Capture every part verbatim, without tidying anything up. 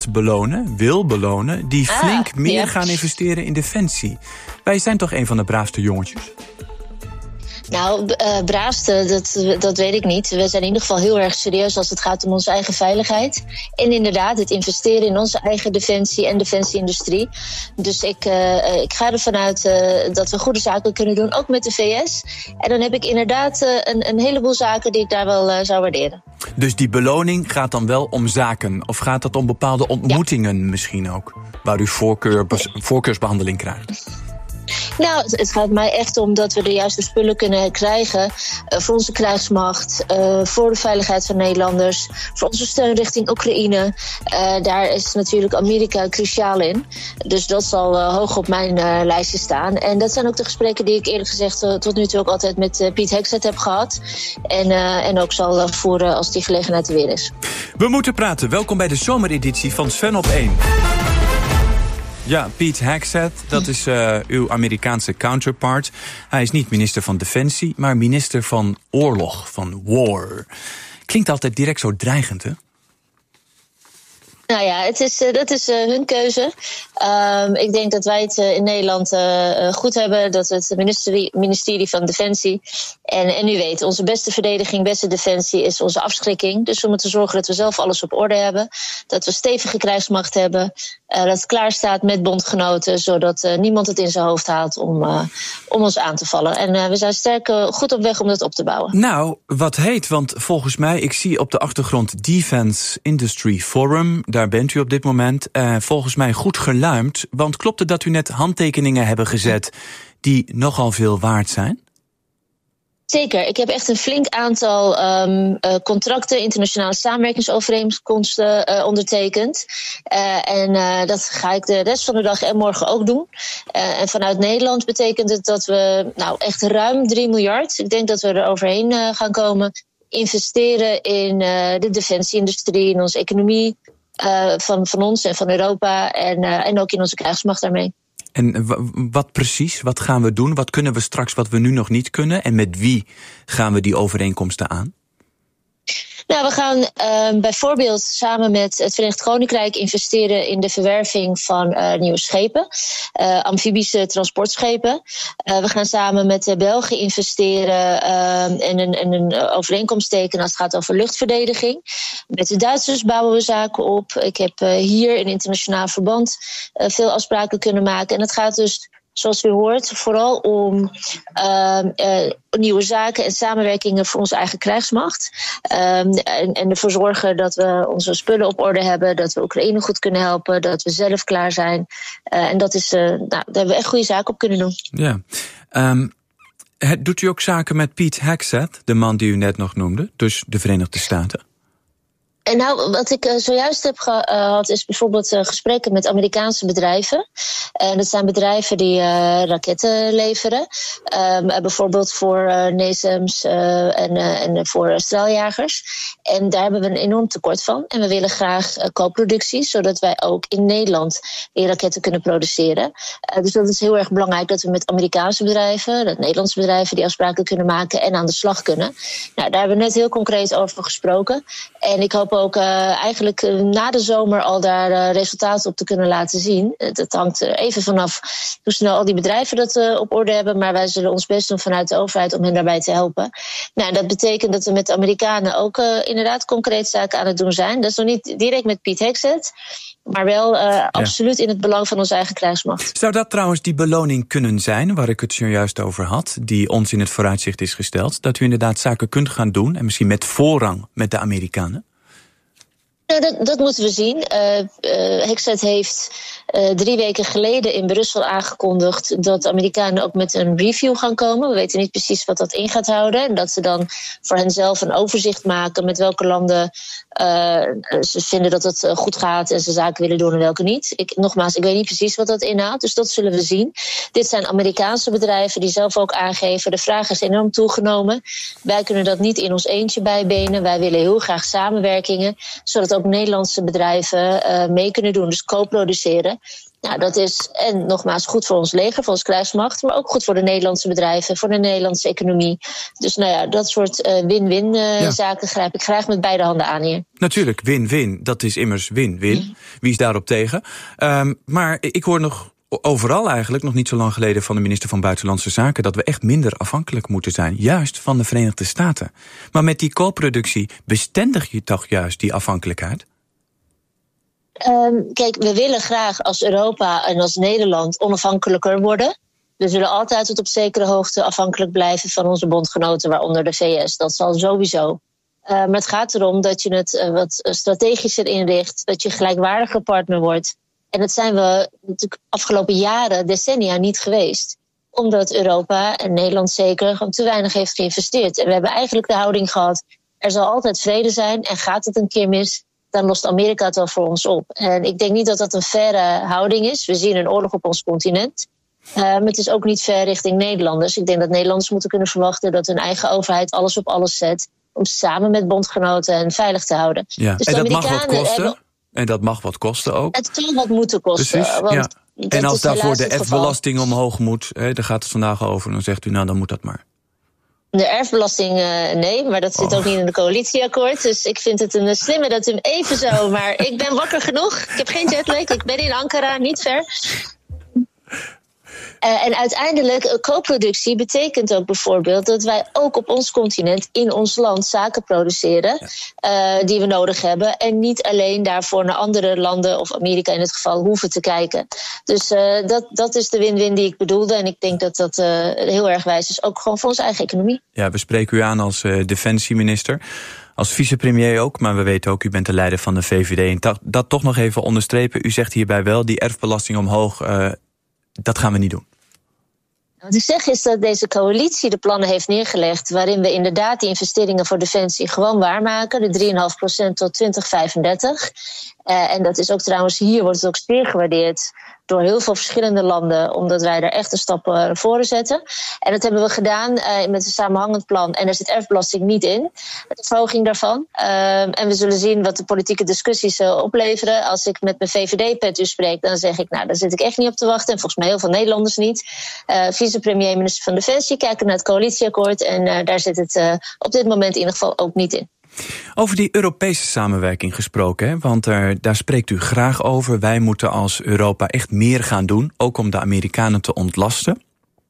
bedrijven belonen, wil belonen, die flink ah, meer ja. gaan investeren in defensie. Wij zijn toch een van de braafste jongetjes? Nou, uh, braafste, dat, dat weet ik niet. We zijn in ieder geval heel erg serieus als het gaat om onze eigen veiligheid. En inderdaad, het investeren in onze eigen defensie en defensieindustrie. Dus ik, uh, ik ga ervan uit uh, dat we goede zaken kunnen doen, ook met de V S. En dan heb ik inderdaad uh, een, een heleboel zaken die ik daar wel uh, zou waarderen. Dus die beloning gaat dan wel om zaken? Of gaat dat om bepaalde ontmoetingen ja. misschien ook? Waar u voorkeur, voorkeursbehandeling krijgt? Nou, het gaat mij echt om dat we de juiste spullen kunnen krijgen uh, voor onze krijgsmacht, uh, voor de veiligheid van Nederlanders, voor onze steun richting Oekraïne. Uh, daar is natuurlijk Amerika cruciaal in. Dus dat zal uh, hoog op mijn uh, lijstje staan. En dat zijn ook de gesprekken die ik eerlijk gezegd uh, tot nu toe ook altijd met uh, Piet Hekset heb gehad. En, uh, en ook zal uh, voeren als die gelegenheid er weer is. We moeten praten. Welkom bij de zomereditie van Sven op één. Ja, Piet Hekset, dat is uh, uw Amerikaanse counterpart. Hij is niet minister van Defensie, maar minister van Oorlog, van War. Klinkt altijd direct zo dreigend, hè? Nou ja, het is, uh, dat is uh, hun keuze. Um, ik denk dat wij het uh, in Nederland uh, goed hebben. Dat het ministerie, ministerie van Defensie. En, en u weet, onze beste verdediging, beste defensie is onze afschrikking. Dus we moeten zorgen dat we zelf alles op orde hebben. Dat we stevige krijgsmacht hebben. Uh, dat het klaar staat met bondgenoten. Zodat uh, niemand het in zijn hoofd haalt om, uh, om ons aan te vallen. En uh, we zijn sterk uh, goed op weg om dat op te bouwen. Nou, wat heet, want volgens mij, ik zie op de achtergrond Defense Industry Forum. Daar bent u op dit moment. Uh, volgens mij goed geluimd. Want klopt het dat u net handtekeningen hebben gezet die nogal veel waard zijn? Zeker. Ik heb echt een flink aantal um, uh, contracten, internationale samenwerkingsovereenkomsten uh, ondertekend. Uh, en uh, dat ga ik de rest van de dag en morgen ook doen. Uh, en vanuit Nederland betekent het dat we nou echt ruim drie miljard, ik denk dat we er overheen uh, gaan komen, investeren in uh, de defensieindustrie, in onze economie uh, van, van ons en van Europa en, uh, en ook in onze krijgsmacht daarmee. En wat precies, wat gaan we doen? Wat kunnen we straks wat we nu nog niet kunnen? En met wie gaan we die overeenkomsten aan? Nou, we gaan uh, bijvoorbeeld samen met het Verenigd Koninkrijk investeren in de verwerving van uh, nieuwe schepen, uh, amfibische transportschepen. Uh, we gaan samen met uh, België investeren uh, en, een, en een overeenkomst tekenen als het gaat over luchtverdediging. Met de Duitsers bouwen we zaken op. Ik heb uh, hier in internationaal verband uh, veel afspraken kunnen maken. En het gaat dus, zoals u hoort, vooral om uh, uh, nieuwe zaken en samenwerkingen voor onze eigen krijgsmacht. Um, en, en ervoor zorgen dat we onze spullen op orde hebben, dat we Oekraïne goed kunnen helpen, dat we zelf klaar zijn. Uh, en dat is, uh, nou, daar hebben we echt goede zaken op kunnen doen. Ja. Um, doet u ook zaken met Piet Hekset, de man die u net nog noemde, dus de Verenigde Staten? En nou, wat ik uh, zojuist heb gehad, is bijvoorbeeld uh, gesprekken met Amerikaanse bedrijven. En uh, dat zijn bedrijven die uh, raketten leveren. Um, uh, bijvoorbeeld voor uh, NASAMS uh, en, uh, en voor straaljagers. En daar hebben we een enorm tekort van. En we willen graag uh, co-productie, zodat wij ook in Nederland die raketten kunnen produceren. Uh, dus dat is heel erg belangrijk dat we met Amerikaanse bedrijven, dat Nederlandse bedrijven, die afspraken kunnen maken en aan de slag kunnen. Nou, daar hebben we net heel concreet over gesproken. En ik hoop ook uh, eigenlijk uh, na de zomer al daar uh, resultaten op te kunnen laten zien. Uh, dat hangt er even vanaf hoe snel al die bedrijven dat uh, op orde hebben. Maar wij zullen ons best doen vanuit de overheid om hen daarbij te helpen. Nou, dat betekent dat we met de Amerikanen ook uh, inderdaad concreet zaken aan het doen zijn. Dat is nog niet direct met Piet Hekset, maar wel uh, ja. absoluut in het belang van onze eigen krijgsmacht. Zou dat trouwens die beloning kunnen zijn, waar ik het zojuist over had, die ons in het vooruitzicht is gesteld? Dat u inderdaad zaken kunt gaan doen, en misschien met voorrang met de Amerikanen? Nou, dat, dat moeten we zien. Uh, uh, Hekset heeft uh, drie weken geleden in Brussel aangekondigd dat de Amerikanen ook met een review gaan komen. We weten niet precies wat dat in gaat houden. En dat ze dan voor henzelf een overzicht maken met welke landen uh, ze vinden dat het goed gaat en ze zaken willen doen en welke niet. Ik, nogmaals, ik weet niet precies wat dat inhoudt, dus dat zullen we zien. Dit zijn Amerikaanse bedrijven die zelf ook aangeven, de vraag is enorm toegenomen. Wij kunnen dat niet in ons eentje bijbenen. Wij willen heel graag samenwerkingen, zodat ook Nederlandse bedrijven uh, mee kunnen doen, dus co-produceren. Nou, dat is en nogmaals goed voor ons leger, voor ons krijgsmacht, maar ook goed voor de Nederlandse bedrijven, voor de Nederlandse economie. Dus nou ja, dat soort uh, win-win uh, ja. zaken grijp ik graag met beide handen aan hier. Natuurlijk, win-win. Dat is immers win-win. Mm. Wie is daarop tegen? Um, maar ik hoor nog overal eigenlijk, nog niet zo lang geleden, van de minister van Buitenlandse Zaken, dat we echt minder afhankelijk moeten zijn, juist van de Verenigde Staten. Maar met die koolproductie bestendig je toch juist die afhankelijkheid? Um, kijk, we willen graag als Europa en als Nederland onafhankelijker worden. We zullen altijd tot op zekere hoogte afhankelijk blijven van onze bondgenoten, waaronder de V S. Dat zal sowieso. Uh, maar het gaat erom dat je het uh, wat strategischer inricht, dat je een gelijkwaardige partner wordt. En dat zijn we natuurlijk afgelopen jaren, decennia niet geweest. Omdat Europa, en Nederland zeker, gewoon te weinig heeft geïnvesteerd. En we hebben eigenlijk de houding gehad, er zal altijd vrede zijn en gaat het een keer mis, dan lost Amerika het wel voor ons op. En ik denk niet dat dat een faire houding is. We zien een oorlog op ons continent. Uh, maar het is ook niet fair richting Nederlanders. Ik denk dat Nederlanders moeten kunnen verwachten dat hun eigen overheid alles op alles zet om samen met bondgenoten hen veilig te houden. Ja. Dus en dat mag wat kosten? Hebben, en dat mag wat kosten ook? Het kan wat moeten kosten. Precies, want ja. En als daarvoor de erfbelasting omhoog moet, hè, daar gaat het vandaag over, dan zegt u, nou, dan moet dat maar. De erfbelasting, uh, nee, maar dat zit oh. ook niet in het coalitieakkoord. Dus ik vind het een slimme dat u hem even zo... Maar ik ben wakker genoeg, ik heb geen jetlag, ik ben in Ankara, niet ver. Uh, en uiteindelijk, uh, co-productie betekent ook bijvoorbeeld dat wij ook op ons continent, in ons land, zaken produceren ja. uh, die we nodig hebben. En niet alleen daarvoor naar andere landen, of Amerika in het geval, hoeven te kijken. Dus uh, dat, dat is de win-win die ik bedoelde. En ik denk dat dat uh, heel erg wijs is, ook gewoon voor onze eigen economie. Ja, we spreken u aan als uh, defensieminister. Als vicepremier ook, maar we weten ook, u bent de leider van de V V D. En dat, dat toch nog even onderstrepen. U zegt hierbij wel, die erfbelasting omhoog, uh, dat gaan we niet doen. Wat ik zeg is dat deze coalitie de plannen heeft neergelegd waarin we inderdaad die investeringen voor defensie gewoon waarmaken. De drie komma vijf procent tot twintig vijfendertig. Uh, en dat is ook trouwens, hier wordt het ook zeer gewaardeerd door heel veel verschillende landen, omdat wij er echt een stap naar voren zetten. En dat hebben we gedaan uh, met een samenhangend plan. En er zit erfbelasting niet in, de verhoging daarvan. Uh, en we zullen zien wat de politieke discussies uh, opleveren. Als ik met mijn V V D-pet u spreek, dan zeg ik, nou, daar zit ik echt niet op te wachten. En volgens mij heel veel Nederlanders niet. Uh, vicepremier, minister van Defensie, kijken naar het coalitieakkoord. En uh, daar zit het uh, op dit moment in ieder geval ook niet in. Over die Europese samenwerking gesproken, hè? Want er, daar spreekt u graag over. Wij moeten als Europa echt meer gaan doen, ook om de Amerikanen te ontlasten.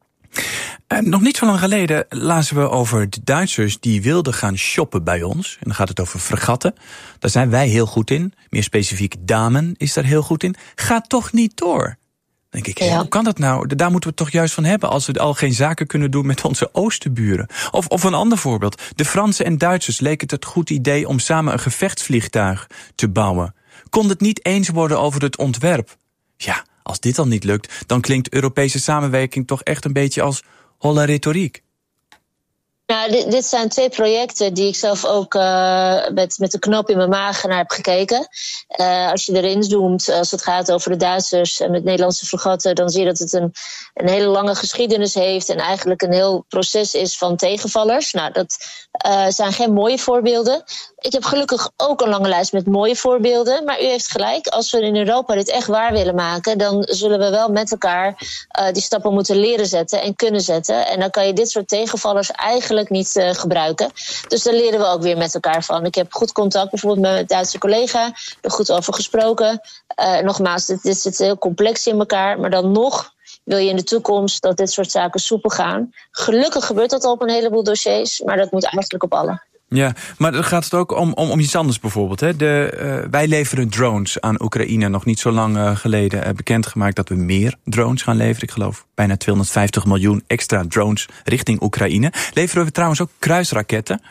En nog niet zo lang geleden lazen we over de Duitsers die wilden gaan shoppen bij ons. En dan gaat het over fregatten. Daar zijn wij heel goed in. Meer specifiek Damen is daar heel goed in. Gaat toch niet door? Dan denk ik, ja. Hoe kan dat nou? Daar moeten we het toch juist van hebben als we al geen zaken kunnen doen met onze oostenburen. Of, of een ander voorbeeld. De Fransen en Duitsers leken het een goed idee om samen een gevechtsvliegtuig te bouwen. Kon het niet eens worden over het ontwerp? Ja, als dit al niet lukt, dan klinkt Europese samenwerking toch echt een beetje als holle retoriek. Nou, dit, dit zijn twee projecten die ik zelf ook uh, met, met de knop in mijn maag naar heb gekeken. Uh, als je erin zoomt, als het gaat over de Duitsers en met Nederlandse fregatten, dan zie je dat het een, een hele lange geschiedenis heeft en eigenlijk een heel proces is van tegenvallers. Nou, dat uh, zijn geen mooie voorbeelden. Ik heb gelukkig ook een lange lijst met mooie voorbeelden. Maar u heeft gelijk, als we in Europa dit echt waar willen maken, dan zullen we wel met elkaar uh, die stappen moeten leren zetten en kunnen zetten. En dan kan je dit soort tegenvallers eigenlijk niet uh, gebruiken. Dus daar leren we ook weer met elkaar van. Ik heb goed contact bijvoorbeeld met mijn Duitse collega, er goed over gesproken. Uh, nogmaals, dit, dit zit heel complex in elkaar, maar dan nog wil je in de toekomst dat dit soort zaken soepel gaan. Gelukkig gebeurt dat al op een heleboel dossiers, maar dat moet eigenlijk op alle. Ja, maar dan gaat het ook om, om, om iets anders bijvoorbeeld. Hè? De, uh, wij leveren drones aan Oekraïne. Nog niet zo lang uh, geleden uh, bekendgemaakt dat we meer drones gaan leveren. Ik geloof bijna tweehonderdvijftig miljoen extra drones richting Oekraïne. Leveren we trouwens ook kruisraketten?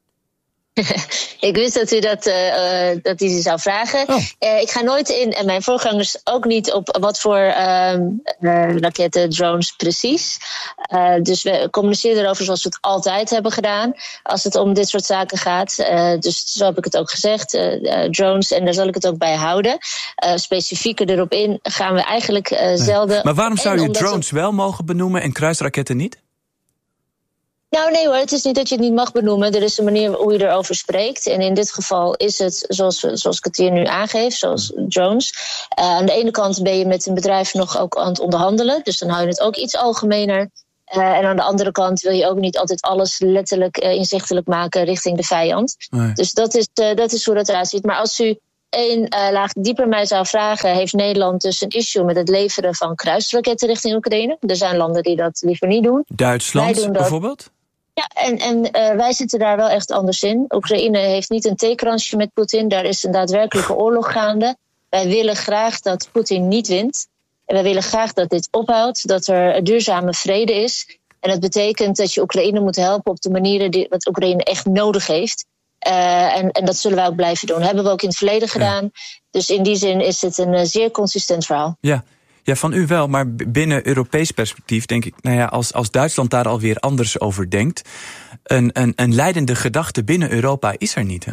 Ik wist dat u dat, uh, dat u zou vragen. Oh. Uh, ik ga nooit in, en mijn voorgangers ook niet, op wat voor uh, uh, raketten, drones precies. Uh, dus we communiceren erover zoals we het altijd hebben gedaan, als het om dit soort zaken gaat. Uh, dus zo heb ik het ook gezegd, uh, uh, drones, en daar zal ik het ook bij houden. Uh, specifieker erop in gaan we eigenlijk uh, zelden. Maar waarom zou je drones we... wel mogen benoemen en kruisraketten niet? Nou nee hoor, het is niet dat je het niet mag benoemen. Er is een manier hoe je erover spreekt. En in dit geval is het, zoals, zoals ik het hier nu aangeef, zoals Jones. Uh, aan de ene kant ben je met een bedrijf nog ook aan het onderhandelen. Dus dan hou je het ook iets algemener. Uh, en aan de andere kant wil je ook niet altijd alles letterlijk uh, inzichtelijk maken richting de vijand. Nee. Dus dat is, uh, dat is hoe dat eruit ziet. Maar als u één uh, laag dieper mij zou vragen, heeft Nederland dus een issue met het leveren van kruisraketten richting Oekraïne? Er zijn landen die dat liever niet doen. Duitsland doen dat bijvoorbeeld? Ja, en, en uh, wij zitten daar wel echt anders in. Oekraïne heeft niet een theekransje met Poetin. Daar is een daadwerkelijke oorlog gaande. Wij willen graag dat Poetin niet wint. En wij willen graag dat dit ophoudt, dat er duurzame vrede is. En dat betekent dat je Oekraïne moet helpen op de manieren die wat Oekraïne echt nodig heeft. Uh, en, en dat zullen wij ook blijven doen. Dat hebben we ook in het verleden gedaan. Ja. Dus in die zin is het een uh, zeer consistent verhaal. Ja. Ja, van u wel, maar binnen Europees perspectief denk ik, nou ja, als, als Duitsland daar alweer anders over denkt, een, een, een leidende gedachte binnen Europa is er niet, hè?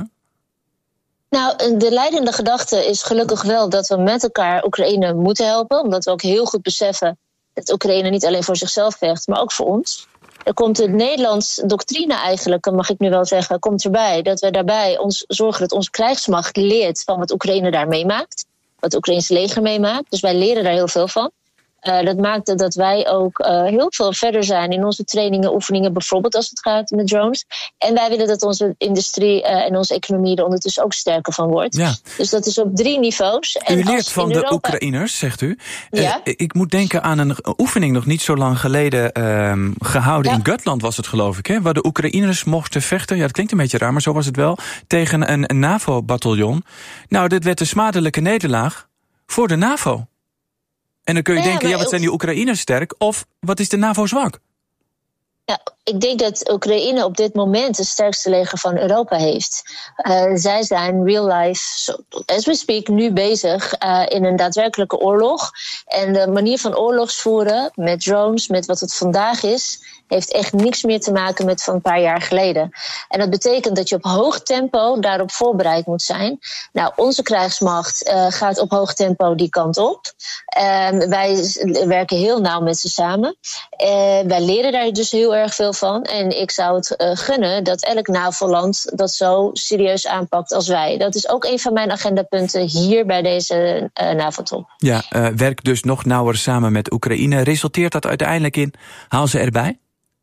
Nou, de leidende gedachte is gelukkig wel dat we met elkaar Oekraïne moeten helpen, omdat we ook heel goed beseffen dat Oekraïne niet alleen voor zichzelf vecht, maar ook voor ons. Er komt de Nederlandse doctrine eigenlijk, mag ik nu wel zeggen, komt erbij dat we daarbij ons zorgen dat onze krijgsmacht leert van wat Oekraïne daar meemaakt. Wat het Oekraïnse leger meemaakt. Dus wij leren daar heel veel van. Uh, dat maakt dat wij ook uh, heel veel verder zijn in onze trainingen, oefeningen, bijvoorbeeld als het gaat met drones. En wij willen dat onze industrie uh, en onze economie er ondertussen ook sterker van wordt. Ja. Dus dat is op drie niveaus. En u leert van Europa... de Oekraïners, zegt u. Ja. Uh, ik moet denken aan een oefening nog niet zo lang geleden uh, gehouden ja. in Gotland was het, geloof ik. Hè, waar de Oekraïners mochten vechten, ja, dat klinkt een beetje raar, maar zo was het wel, tegen een, een NAVO-bataljon. Nou, dit werd een smadelijke nederlaag voor de NAVO. En dan kun je ja, denken, ja, wat zijn die Oekraïners sterk? Of wat is de NAVO zwak? Ja, ik denk dat Oekraïne op dit moment het sterkste leger van Europa heeft. Uh, zij zijn real life, so, as we speak, nu bezig uh, in een daadwerkelijke oorlog. En de manier van oorlogsvoeren met drones, met wat het vandaag is, heeft echt niks meer te maken met van een paar jaar geleden. En dat betekent dat je op hoog tempo daarop voorbereid moet zijn. Nou, onze krijgsmacht uh, gaat op hoog tempo die kant op. Uh, wij werken heel nauw met ze samen. Uh, wij leren daar dus heel erg veel van. En ik zou het uh, gunnen dat elk NAVO-land dat zo serieus aanpakt als wij. Dat is ook een van mijn agendapunten hier bij deze uh, NAVO-top. Ja, uh, werk dus nog nauwer samen met Oekraïne. Resulteert dat uiteindelijk in, haal ze erbij?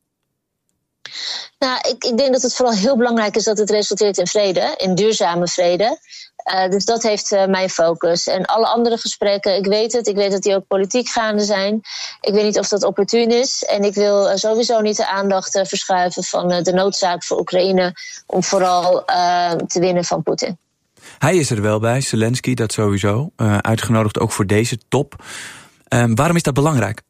Nou, ik, ik denk dat het vooral heel belangrijk is dat het resulteert in vrede, in duurzame vrede. Uh, dus dat heeft uh, mijn focus. En alle andere gesprekken, ik weet het, ik weet dat die ook politiek gaande zijn. Ik weet niet of dat opportun is. En ik wil uh, sowieso niet de aandacht uh, verschuiven van uh, de noodzaak voor Oekraïne om vooral uh, te winnen van Poetin. Hij is er wel bij, Zelensky, dat sowieso. Uh, uitgenodigd ook voor deze top. Uh, waarom is dat belangrijk?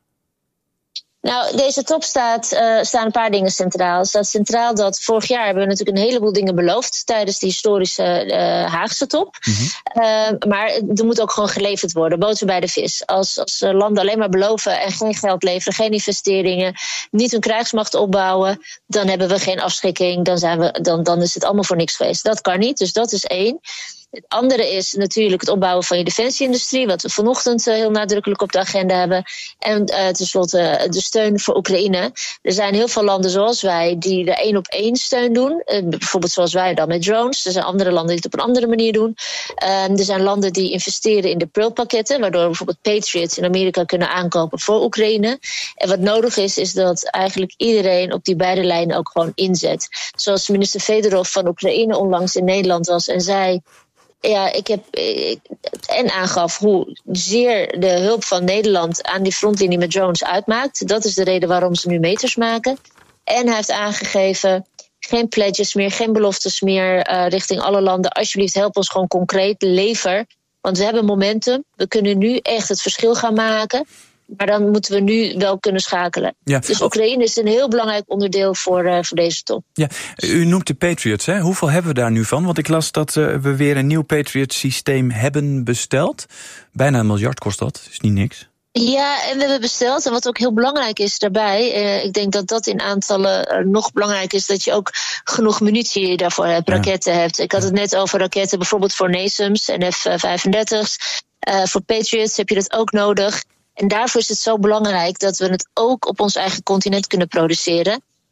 Nou, deze top staat, uh, staan een paar dingen centraal. Het staat centraal dat vorig jaar hebben we natuurlijk een heleboel dingen beloofd tijdens de historische uh, Haagse top. Mm-hmm. Uh, maar er moet ook gewoon geleverd worden, boter bij de vis. Als, als landen alleen maar beloven en geen geld leveren, geen investeringen, niet hun krijgsmacht opbouwen, dan hebben we geen afschrikking, dan, zijn we, dan, dan is het allemaal voor niks geweest. Dat kan niet, dus dat is één. Het andere is natuurlijk het opbouwen van je defensieindustrie, wat we vanochtend uh, heel nadrukkelijk op de agenda hebben. En uh, tenslotte uh, de steun voor Oekraïne. Er zijn heel veel landen zoals wij die de één op één steun doen. Uh, bijvoorbeeld zoals wij dan met drones. Er zijn andere landen die het op een andere manier doen. Uh, er zijn landen die investeren in de Pearl-pakketten, waardoor we bijvoorbeeld Patriots in Amerika kunnen aankopen voor Oekraïne. En wat nodig is, is dat eigenlijk iedereen op die beide lijnen ook gewoon inzet. Zoals minister Fedorov van Oekraïne onlangs in Nederland was en zei, ja, ik heb ik, en aangaf hoe zeer de hulp van Nederland aan die frontlinie met drones uitmaakt. Dat is de reden waarom ze nu meters maken. En hij heeft aangegeven, geen pledges meer, geen beloftes meer uh, richting alle landen. Alsjeblieft, help ons gewoon concreet, lever. Want we hebben momentum. We kunnen nu echt het verschil gaan maken. Maar dan moeten we nu wel kunnen schakelen. Ja. Dus Oekraïne is een heel belangrijk onderdeel voor, uh, voor deze top. Ja, u noemt de Patriots, hè? Hoeveel hebben we daar nu van? Want ik las dat uh, we weer een nieuw Patriot-systeem hebben besteld. Bijna een miljard kost dat, is niet niks. Ja, en we hebben besteld. En wat ook heel belangrijk is daarbij, uh, ik denk dat dat in aantallen uh, nog belangrijk is, dat je ook genoeg munitie daarvoor hebt, raketten ja. hebt. Ik had het net over raketten bijvoorbeeld voor NASAMS en F vijfendertig's. Uh, voor Patriots heb je dat ook nodig. En daarvoor is het zo belangrijk dat we het ook op ons eigen continent kunnen produceren.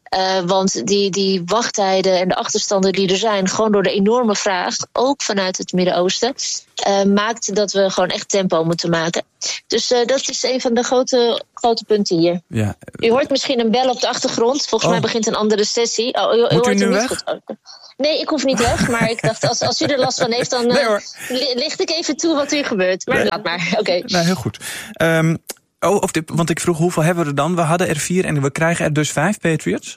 Uh, want die, die wachttijden en de achterstanden die er zijn, gewoon door de enorme vraag, ook vanuit het Midden-Oosten, uh, maakt dat we gewoon echt tempo moeten maken. Dus uh, dat is een van de grote, grote punten hier. Ja. U hoort misschien een bel op de achtergrond. Volgens oh. mij begint een andere sessie. Oh, u, u Moet hoort u nu niet weg? Goed. Nee, ik hoef niet weg. Maar ik dacht, als, als u er last van heeft, dan uh, nee, licht ik even toe wat hier gebeurt. Maar nee. laat maar. Oké. Okay. Nou, heel goed. Um, oh, of dit, want ik vroeg, hoeveel hebben we er dan? We hadden er vier en we krijgen er dus vijf Patriots?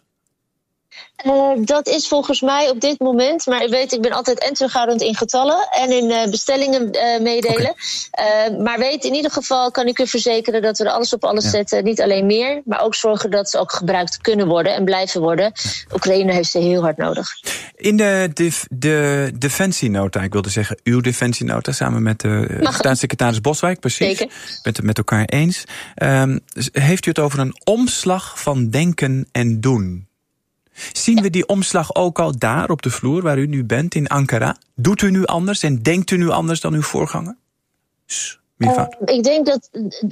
Uh, dat is volgens mij op dit moment, maar u weet, ik ben altijd en terughoudend in getallen en in uh, bestellingen uh, meedelen. Okay. Uh, maar weet, in ieder geval kan ik u verzekeren dat we er alles op alles ja. zetten. Niet alleen meer, maar ook zorgen dat ze ook gebruikt kunnen worden en blijven worden. Ja. Oekraïne heeft ze heel hard nodig. In de, de, de defensienota, ik wilde zeggen uw defensienota, samen met de staatssecretaris Boswijk, precies. Zeker. Bent het met elkaar eens. Um, heeft u het over een omslag van denken en doen? Zien we die omslag ook al daar op de vloer waar u nu bent in Ankara? Doet u nu anders en denkt u nu anders dan uw voorganger? Uh, ik denk dat...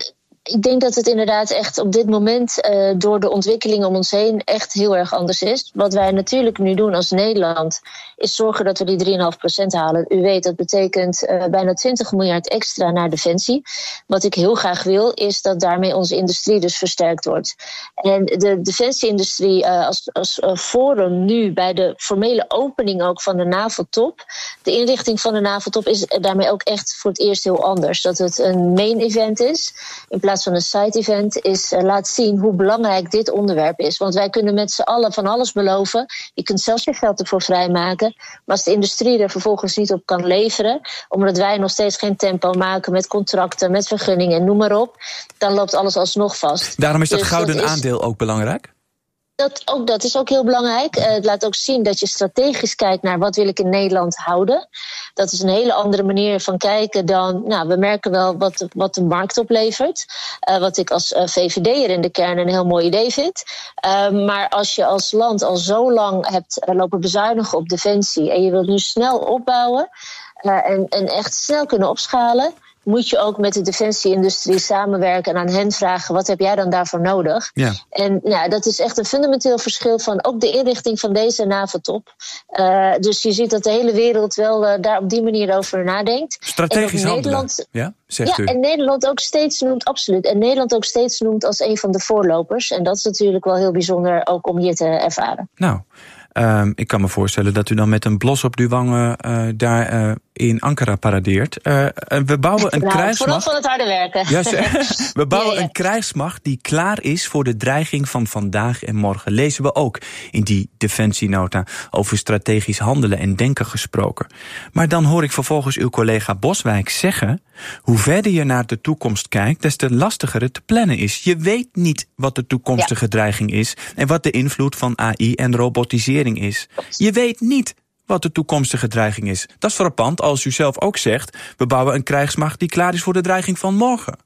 Ik denk dat het inderdaad echt op dit moment uh, door de ontwikkeling om ons heen echt heel erg anders is. Wat wij natuurlijk nu doen als Nederland is zorgen dat we die drie komma vijf procent halen. U weet, dat betekent uh, bijna twintig miljard extra naar defensie. Wat ik heel graag wil is dat daarmee onze industrie dus versterkt wordt. En de defensieindustrie uh, als, als uh, forum nu bij de formele opening ook van de NAVO-top. De inrichting van de NAVO-top is daarmee ook echt voor het eerst heel anders. Dat het een main event is in plaats van een side-event, is uh, laat zien hoe belangrijk dit onderwerp is. Want wij kunnen met z'n allen van alles beloven. Je kunt zelfs je geld ervoor vrijmaken. Maar als de industrie er vervolgens niet op kan leveren, omdat wij nog steeds geen tempo maken met contracten, met vergunningen, noem maar op, dan loopt alles alsnog vast. Daarom is dat dus gouden dat is... aandeel ook belangrijk? Dat, ook, dat is ook heel belangrijk. Uh, het laat ook zien dat je strategisch kijkt naar wat wil ik in Nederland houden. Dat is een hele andere manier van kijken dan, nou, we merken wel wat de, wat de markt oplevert. Uh, wat ik als uh, V V D'er in de kern een heel mooi idee vind. Uh, maar als je als land al zo lang hebt uh, lopen bezuinigen op defensie en je wilt nu snel opbouwen uh, en, en echt snel kunnen opschalen, moet je ook met de defensieindustrie samenwerken en aan hen vragen, wat heb jij dan daarvoor nodig? Ja. En nou, dat is echt een fundamenteel verschil van ook de inrichting van deze NAVO-top. Uh, dus je ziet dat de hele wereld wel uh, daar op die manier over nadenkt. Strategisch en Nederland, ja, zegt ja, u. En Nederland ook steeds noemt, absoluut. En Nederland ook steeds noemt als een van de voorlopers. En dat is natuurlijk wel heel bijzonder ook om hier te ervaren. Nou, um, ik kan me voorstellen dat u dan met een blos op uw wangen uh, daar uh, in Ankara paradeert. Uh, we bouwen een nou, krijgsmacht. Vooral van het harde werken. Ja, we bouwen ja, ja. een krijgsmacht die klaar is voor de dreiging van vandaag en morgen. Lezen we ook in die defensienota over strategisch handelen en denken gesproken. Maar dan hoor ik vervolgens uw collega Boswijk zeggen, hoe verder je naar de toekomst kijkt, des te lastiger het te plannen is. Je weet niet wat de toekomstige ja. dreiging is en wat de invloed van A I en robotisering is. Je weet niet wat de toekomstige dreiging is. Dat is frappant als u zelf ook zegt, we bouwen een krijgsmacht die klaar is voor de dreiging van morgen.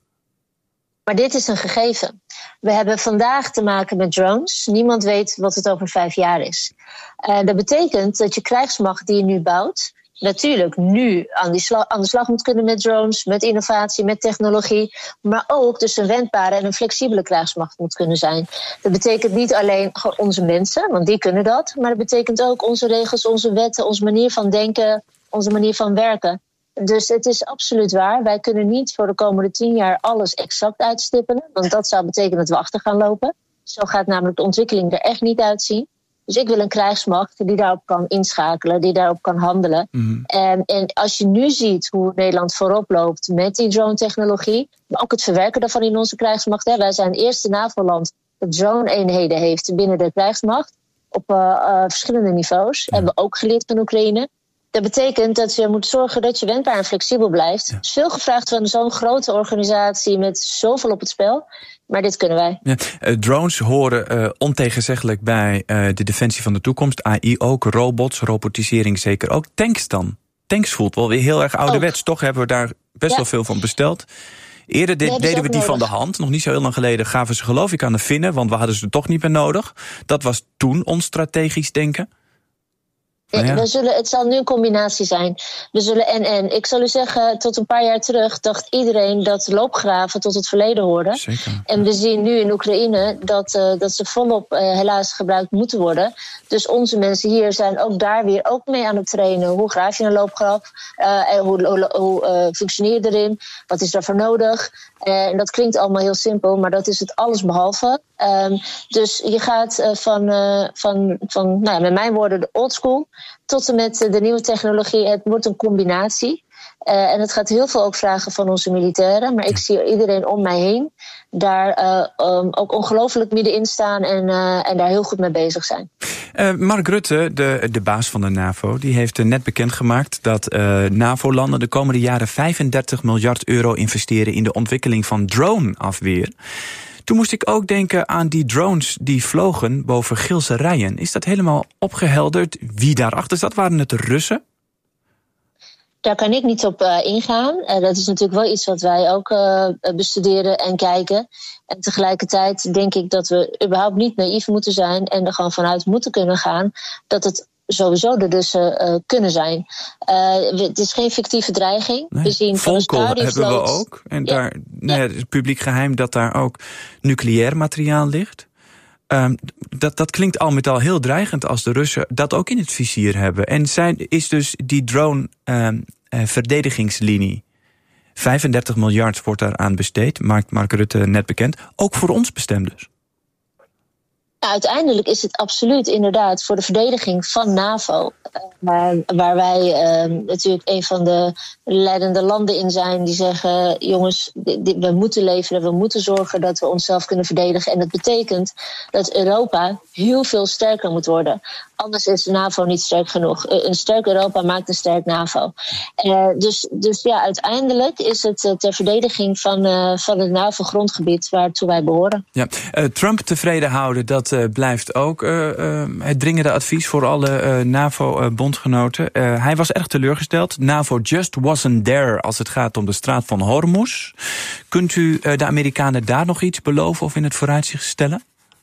Maar dit is een gegeven. We hebben vandaag te maken met drones. Niemand weet wat het over vijf jaar is. Uh, dat betekent dat je krijgsmacht die je nu bouwt, natuurlijk nu aan, die sla- aan de slag moet kunnen met drones, met innovatie, met technologie, maar ook dus een wendbare en een flexibele krijgsmacht moet kunnen zijn. Dat betekent niet alleen onze mensen, want die kunnen dat, maar dat betekent ook onze regels, onze wetten, onze manier van denken, onze manier van werken. Dus het is absoluut waar. Wij kunnen niet voor de komende tien jaar alles exact uitstippelen, want dat zou betekenen dat we achter gaan lopen. Zo gaat namelijk de ontwikkeling er echt niet uitzien. Dus ik wil een krijgsmacht die daarop kan inschakelen, die daarop kan handelen. Mm. En, en als je nu ziet hoe Nederland voorop loopt met die drone-technologie, maar ook het verwerken daarvan in onze krijgsmacht. Hè. Wij zijn het eerste NAVO-land dat drone-eenheden heeft binnen de krijgsmacht op uh, uh, verschillende niveaus. Ja. Hebben we ook geleerd van Oekraïne. Dat betekent dat je moet zorgen dat je wendbaar en flexibel blijft. Ja. Er is veel gevraagd van zo'n grote organisatie met zoveel op het spel. Maar dit kunnen wij. Ja, uh, drones horen uh, ontegenzeggelijk bij uh, de defensie van de toekomst. A I ook, robots, robotisering zeker ook. Tanks dan? Tanks voelt wel weer heel erg ouderwets. Ook. Toch hebben we daar best ja. wel veel van besteld. Eerder de, deden we die nodig. van de hand. Nog niet zo heel lang geleden gaven ze geloof ik aan de Finnen, want we hadden ze toch niet meer nodig. Dat was toen ons strategisch denken. Oh ja. We zullen, het zal nu een combinatie zijn. We zullen en en. Ik zal u zeggen, tot een paar jaar terug dacht iedereen dat loopgraven tot het verleden hoorden. Zeker. En we zien nu in Oekraïne dat, uh, dat ze volop uh, helaas gebruikt moeten worden. Dus onze mensen hier zijn ook daar weer ook mee aan het trainen. Hoe graaf je een loopgraaf? Uh, en hoe, hoe, hoe uh, functioneer je erin? Wat is daarvoor nodig? Uh, en dat klinkt allemaal heel simpel, maar dat is het allesbehalve. Um, dus je gaat uh, van, uh, van, van nou ja, met mijn woorden, de oldschool tot en met uh, de nieuwe technologie. Het wordt een combinatie. Uh, en het gaat heel veel ook vragen van onze militairen. Maar ik zie iedereen om mij heen daar uh, um, ook ongelooflijk middenin staan en, uh, en daar heel goed mee bezig zijn. Uh, Mark Rutte, de, de baas van de NAVO, die heeft uh, net bekendgemaakt dat uh, NAVO-landen de komende jaren vijfendertig miljard euro investeren in de ontwikkeling van drone-afweer. Toen moest ik ook denken aan die drones die vlogen boven Geelse Rijen. Is dat helemaal opgehelderd? Wie daarachter zat? Waren het de Russen? Daar kan ik niet op uh, ingaan. Uh, dat is natuurlijk wel iets wat wij ook uh, bestuderen en kijken. En tegelijkertijd denk ik dat we überhaupt niet naïef moeten zijn en er gewoon vanuit moeten kunnen gaan dat het sowieso de Russen uh, kunnen zijn. Uh, het is geen fictieve dreiging. Nee, we zien Volkel hebben we ook. En ja. daar, nou ja, het is publiek geheim dat daar ook nucleair materiaal ligt. Um, dat, dat klinkt al met al heel dreigend als de Russen dat ook in het vizier hebben. En zijn, is dus die drone-verdedigingslinie... Um, uh, vijfendertig miljard wordt daaraan besteed, maakt Mark Rutte net bekend. Ook voor ons bestemd dus. Ja, uiteindelijk is het absoluut inderdaad voor de verdediging van NAVO. Uh, waar wij uh, natuurlijk een van de leidende landen in zijn die zeggen, jongens, dit, dit, we moeten leveren, we moeten zorgen dat we onszelf kunnen verdedigen. En dat betekent dat Europa heel veel sterker moet worden. Anders is de NAVO niet sterk genoeg. Uh, een sterk Europa maakt een sterk NAVO. Uh, dus, dus ja, uiteindelijk is het uh, ter verdediging van, uh, van het NAVO-grondgebied waartoe wij behoren. Ja, uh, Trump tevreden houden, dat uh, blijft ook uh, uh, het dringende advies voor alle uh, NAVO-bondgenoten. Uh, hij was erg teleurgesteld. NAVO just wasn't there als het gaat om de straat van Hormuz. Kunt u uh, de Amerikanen daar nog iets beloven of in het vooruitzicht stellen?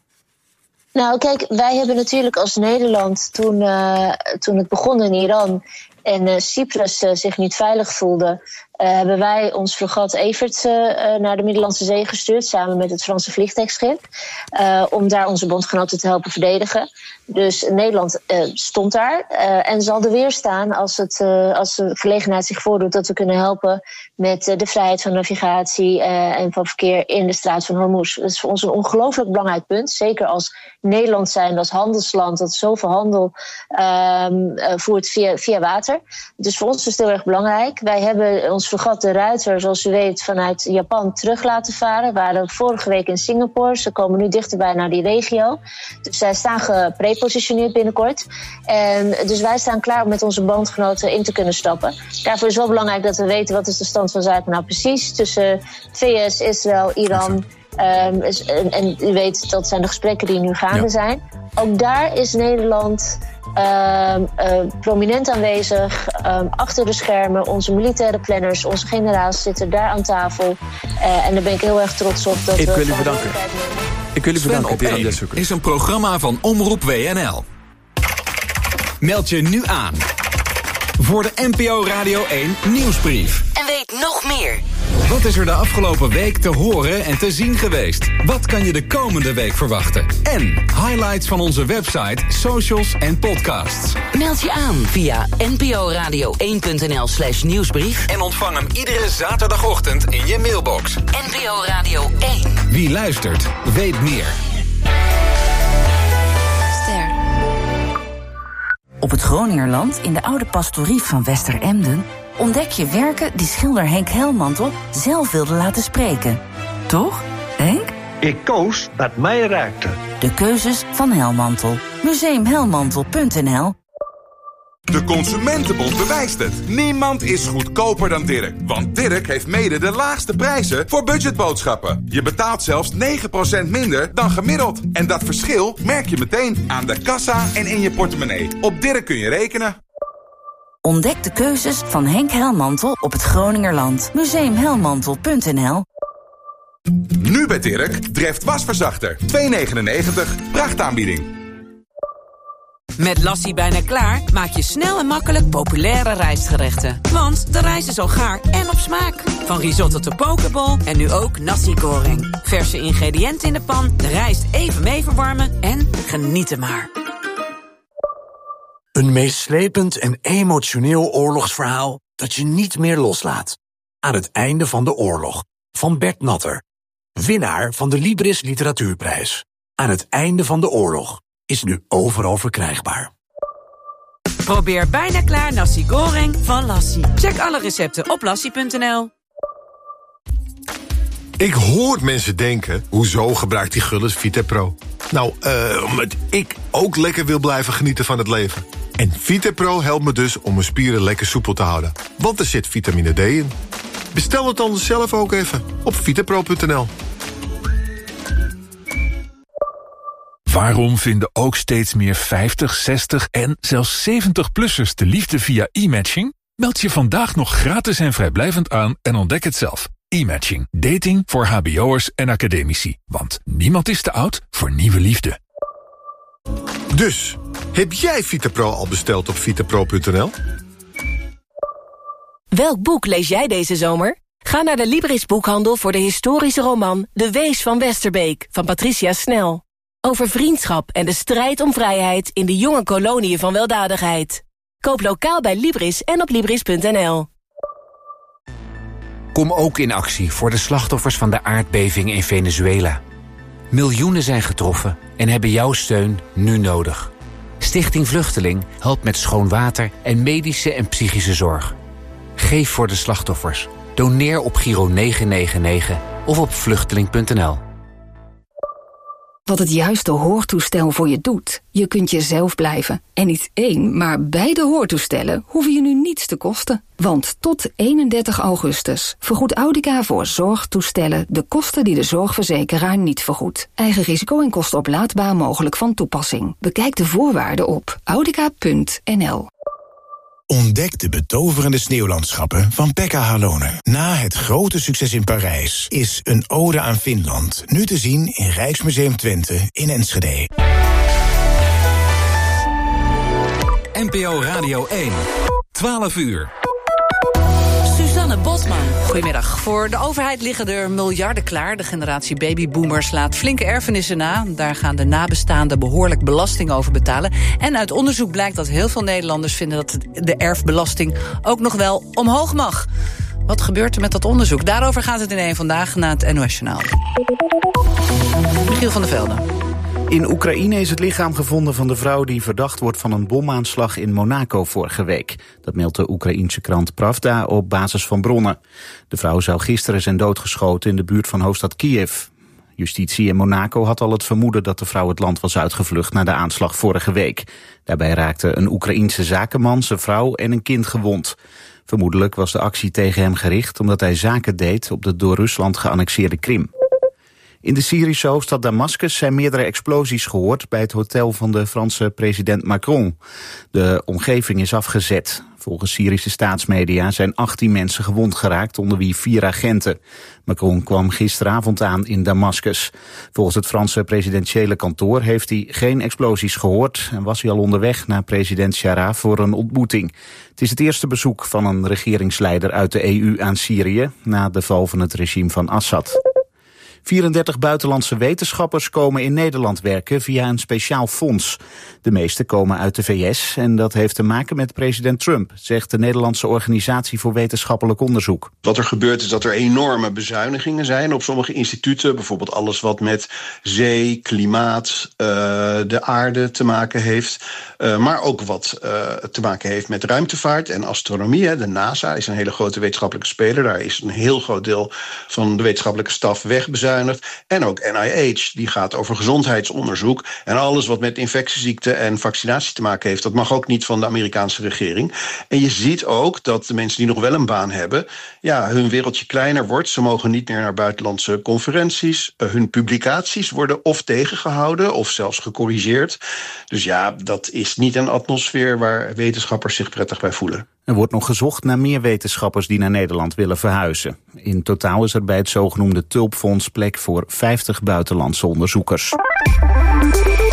Nou, kijk, wij hebben natuurlijk als Nederland, toen, uh, toen het begon in Iran en uh, Cyprus uh, zich niet veilig voelde, uh, hebben wij ons fregat Evert uh, naar de Middellandse Zee gestuurd, samen met het Franse vliegtuigschip, uh, om daar onze bondgenoten te helpen verdedigen. Dus Nederland uh, stond daar uh, en zal er weer staan als, het, uh, als de gelegenheid zich voordoet dat we kunnen helpen met uh, de vrijheid van navigatie uh, en van verkeer in de straat van Hormuz. Dat is voor ons een ongelooflijk belangrijk punt. Zeker als Nederland zijn, als handelsland dat zoveel handel uh, uh, voert via, via water. Dus voor ons is het heel erg belangrijk. Wij hebben ons fregat De Ruiter, zoals u weet, vanuit Japan terug laten varen. We waren vorige week in Singapore. Ze komen nu dichterbij naar die regio. Dus zij staan geprepositioneerd binnenkort. En dus wij staan klaar om met onze bondgenoten in te kunnen stappen. Daarvoor is wel belangrijk dat we weten wat is de stand van zaken nou precies tussen V S, Israël, Iran. Um, en, en u weet, dat zijn de gesprekken die nu gaande ja. zijn. Ook daar is Nederland uh, uh, prominent aanwezig. Um, achter de schermen, onze militaire planners, onze generaals zitten daar aan tafel. Uh, en daar ben ik heel erg trots op dat ik we... wil u bedanken. Ik wil u bedanken, Sven op één is een programma van Omroep W N L. Meld je nu aan voor de N P O Radio één Nieuwsbrief. En weet nog meer. Wat is er de afgelopen week te horen en te zien geweest? Wat kan je de komende week verwachten? En highlights van onze website, socials en podcasts. Meld je aan via n p o radio één punt n l slash nieuwsbrief. En ontvang hem iedere zaterdagochtend in je mailbox. N P O Radio één. Wie luistert, weet meer. Ster. Op het Groningerland, in de oude pastorie van Westeremden, ontdek je werken die schilder Henk Helmantel zelf wilde laten spreken. Toch, Henk? Ik koos wat mij raakte. De keuzes van Helmantel. museum helmantel punt n l. De Consumentenbond bewijst het. Niemand is goedkoper dan Dirk. Want Dirk heeft mede de laagste prijzen voor budgetboodschappen. Je betaalt zelfs negen procent minder dan gemiddeld. En dat verschil merk je meteen aan de kassa en in je portemonnee. Op Dirk kun je rekenen. Ontdek de keuzes van Henk Helmantel op het Groningerland. museum helmantel punt n l. Nu bij Dirk, Dreft wasverzachter. twee negenennegentig, prachtaanbieding. Met Lassie bijna klaar maak je snel en makkelijk populaire rijstgerechten. Want de rijst is al gaar en op smaak. Van risotto tot pokeball en nu ook nasi goreng. Verse ingrediënten in de pan, de rijst even mee verwarmen en genieten maar. Een meeslepend en emotioneel oorlogsverhaal dat je niet meer loslaat. Aan het einde van de oorlog. Van Bert Natter. Winnaar van de Libris Literatuurprijs. Aan het einde van de oorlog. Is nu overal verkrijgbaar. Probeer bijna klaar nasi goreng van Lassie. Check alle recepten op lassie punt n l. Ik hoor mensen denken, hoezo gebruikt die Gullis VitaPro? Nou, uh, omdat ik ook lekker wil blijven genieten van het leven. En VitaPro helpt me dus om mijn spieren lekker soepel te houden. Want er zit vitamine D in. Bestel het dan zelf ook even op vitapro punt n l. Waarom vinden ook steeds meer vijftig, zestig en zelfs zeventig-plussers de liefde via e-matching? Meld je vandaag nog gratis en vrijblijvend aan en ontdek het zelf. E-matching. Dating voor hbo'ers en academici. Want niemand is te oud voor nieuwe liefde. Dus, heb jij VitaPro al besteld op vitapro punt n l? Welk boek lees jij deze zomer? Ga naar de Libris boekhandel voor de historische roman De Wees van Westerbeek van Patricia Snel. Over vriendschap en de strijd om vrijheid in de jonge koloniën van weldadigheid. Koop lokaal bij Libris en op libris punt n l. Kom ook in actie voor de slachtoffers van de aardbeving in Venezuela. Miljoenen zijn getroffen en hebben jouw steun nu nodig. Stichting Vluchteling helpt met schoon water en medische en psychische zorg. Geef voor de slachtoffers. Doneer op Giro negen negen negen of op vluchteling punt n l. Wat het juiste hoortoestel voor je doet. Je kunt jezelf blijven. En niet één, maar beide hoortoestellen hoeven je nu niets te kosten. Want tot eenendertig augustus vergoedt Audica voor zorgtoestellen de kosten die de zorgverzekeraar niet vergoedt. Eigen risico en kosten oplaadbaar mogelijk van toepassing. Bekijk de voorwaarden op audica punt n l. Ontdek de betoverende sneeuwlandschappen van Pekka Halonen. Na het grote succes in Parijs is Een ode aan Finland nu te zien in Rijksmuseum Twente in Enschede. N P O Radio één, twaalf uur. Suzanne Bosman. Goedemiddag. Voor de overheid liggen er miljarden klaar. De generatie babyboomers laat flinke erfenissen na. Daar gaan de nabestaanden behoorlijk belasting over betalen. En uit onderzoek blijkt dat heel veel Nederlanders vinden dat de erfbelasting ook nog wel omhoog mag. Wat gebeurt er met dat onderzoek? Daarover gaat het in één vandaag na het N O S-journaal. Michiel van der Velde. In Oekraïne is het lichaam gevonden van de vrouw die verdacht wordt van een bomaanslag in Monaco vorige week. Dat meldt de Oekraïense krant Pravda op basis van bronnen. De vrouw zou gisteren zijn doodgeschoten in de buurt van hoofdstad Kiev. Justitie in Monaco had al het vermoeden dat de vrouw het land was uitgevlucht na de aanslag vorige week. Daarbij raakte een Oekraïense zakenman, zijn vrouw en een kind gewond. Vermoedelijk was de actie tegen hem gericht omdat hij zaken deed op de door Rusland geannexeerde Krim. In de Syrische hoofdstad Damascus zijn meerdere explosies gehoord bij het hotel van de Franse president Macron. De omgeving is afgezet. Volgens Syrische staatsmedia zijn achttien mensen gewond geraakt, onder wie vier agenten. Macron kwam gisteravond aan in Damascus. Volgens het Franse presidentiële kantoor heeft hij geen explosies gehoord en was hij al onderweg naar president Chara voor een ontmoeting. Het is het eerste bezoek van een regeringsleider uit de E U aan Syrië na de val van het regime van Assad. vierendertig buitenlandse wetenschappers komen in Nederland werken via een speciaal fonds. De meeste komen uit de V S en dat heeft te maken met president Trump, zegt de Nederlandse Organisatie voor Wetenschappelijk Onderzoek. Wat er gebeurt is dat er enorme bezuinigingen zijn op sommige instituten. Bijvoorbeeld alles wat met zee, klimaat, uh, de aarde te maken heeft. Uh, maar ook wat uh, te maken heeft met ruimtevaart en astronomie. Hè. De NASA is een hele grote wetenschappelijke speler. Daar is een heel groot deel van de wetenschappelijke staf wegbezuinigd. En ook N I H, die gaat over gezondheidsonderzoek. En alles wat met infectieziekten en vaccinatie te maken heeft, dat mag ook niet van de Amerikaanse regering. En je ziet ook dat de mensen die nog wel een baan hebben, ja, hun wereldje kleiner wordt. Ze mogen niet meer naar buitenlandse conferenties. Uh, hun publicaties worden of tegengehouden of zelfs gecorrigeerd. Dus ja, dat is niet een atmosfeer waar wetenschappers zich prettig bij voelen. Er wordt nog gezocht naar meer wetenschappers die naar Nederland willen verhuizen. In totaal is er bij het zogenoemde Tulpfonds plek voor vijftig buitenlandse onderzoekers.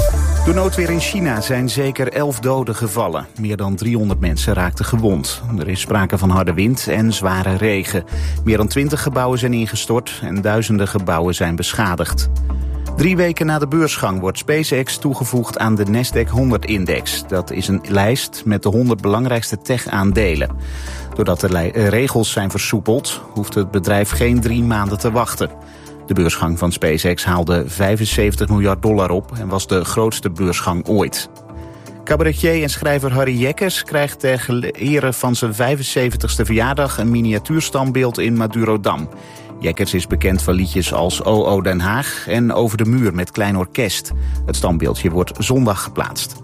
Door noodweer in China zijn zeker elf doden gevallen. Meer dan driehonderd mensen raakten gewond. Er is sprake van harde wind en zware regen. Meer dan twintig gebouwen zijn ingestort en duizenden gebouwen zijn beschadigd. Drie weken na de beursgang wordt SpaceX toegevoegd aan de Nasdaq honderd-index. Dat is een lijst met de honderd belangrijkste tech-aandelen. Doordat de regels zijn versoepeld, hoeft het bedrijf geen drie maanden te wachten. De beursgang van SpaceX haalde vijfenzeventig miljard dollar op en was de grootste beursgang ooit. Cabaretier en schrijver Harry Jekkers krijgt ter ere van zijn vijfenzeventigste verjaardag een miniatuurstandbeeld in Madurodam. Jekkers is bekend van liedjes als O O Den Haag en Over de Muur met Klein Orkest. Het standbeeldje wordt zondag geplaatst.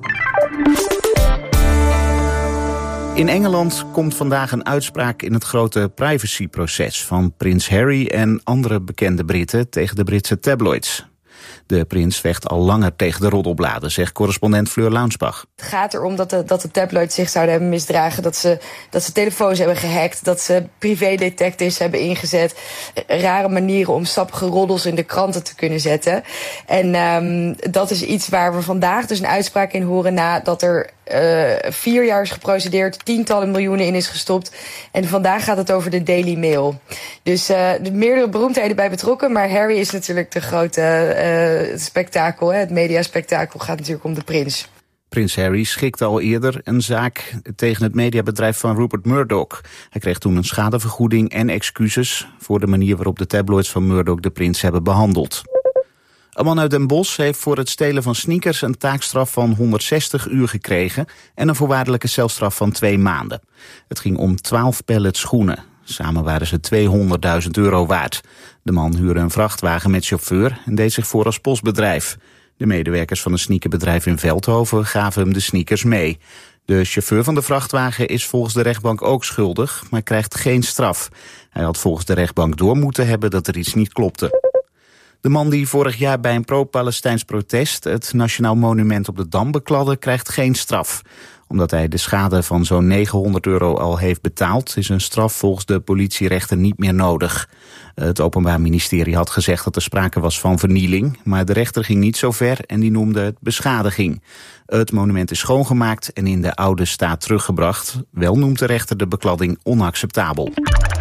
In Engeland komt vandaag een uitspraak in het grote privacyproces van prins Harry en andere bekende Britten tegen de Britse tabloids. De prins vecht al langer tegen de roddelbladen, zegt correspondent Fleur Launsbach. Het gaat erom dat de, dat de tabloids zich zouden hebben misdragen, dat ze, dat ze telefoons hebben gehackt, dat ze privédetectives hebben ingezet, rare manieren om sappige roddels in de kranten te kunnen zetten. En um, dat is iets waar we vandaag dus een uitspraak in horen nadat er uh, vier jaar is geprocedeerd, tientallen miljoenen in is gestopt. En vandaag gaat het over de Daily Mail. Dus uh, de meerdere beroemdheden bij betrokken, maar Harry is natuurlijk de grote uh, spektakel. Hè. Het mediaspektakel gaat natuurlijk om de prins. Prins Harry schikte al eerder een zaak tegen het mediabedrijf van Rupert Murdoch. Hij kreeg toen een schadevergoeding en excuses voor de manier waarop de tabloids van Murdoch de prins hebben behandeld. Een man uit Den Bosch heeft voor het stelen van sneakers een taakstraf van honderdzestig uur gekregen en een voorwaardelijke celstraf van twee maanden. Het ging om twaalf pallets schoenen. Samen waren ze tweehonderdduizend euro waard. De man huurde een vrachtwagen met chauffeur en deed zich voor als postbedrijf. De medewerkers van een sneakerbedrijf in Veldhoven gaven hem de sneakers mee. De chauffeur van de vrachtwagen is volgens de rechtbank ook schuldig, maar krijgt geen straf. Hij had volgens de rechtbank door moeten hebben dat er iets niet klopte. De man die vorig jaar bij een pro-Palestijns protest het Nationaal Monument op de Dam bekladde, krijgt geen straf. Omdat hij de schade van zo'n negenhonderd euro al heeft betaald, is een straf volgens de politierechter niet meer nodig. Het Openbaar Ministerie had gezegd dat er sprake was van vernieling, maar de rechter ging niet zo ver en die noemde het beschadiging. Het monument is schoongemaakt en in de oude staat teruggebracht. Wel noemt de rechter de bekladding onacceptabel.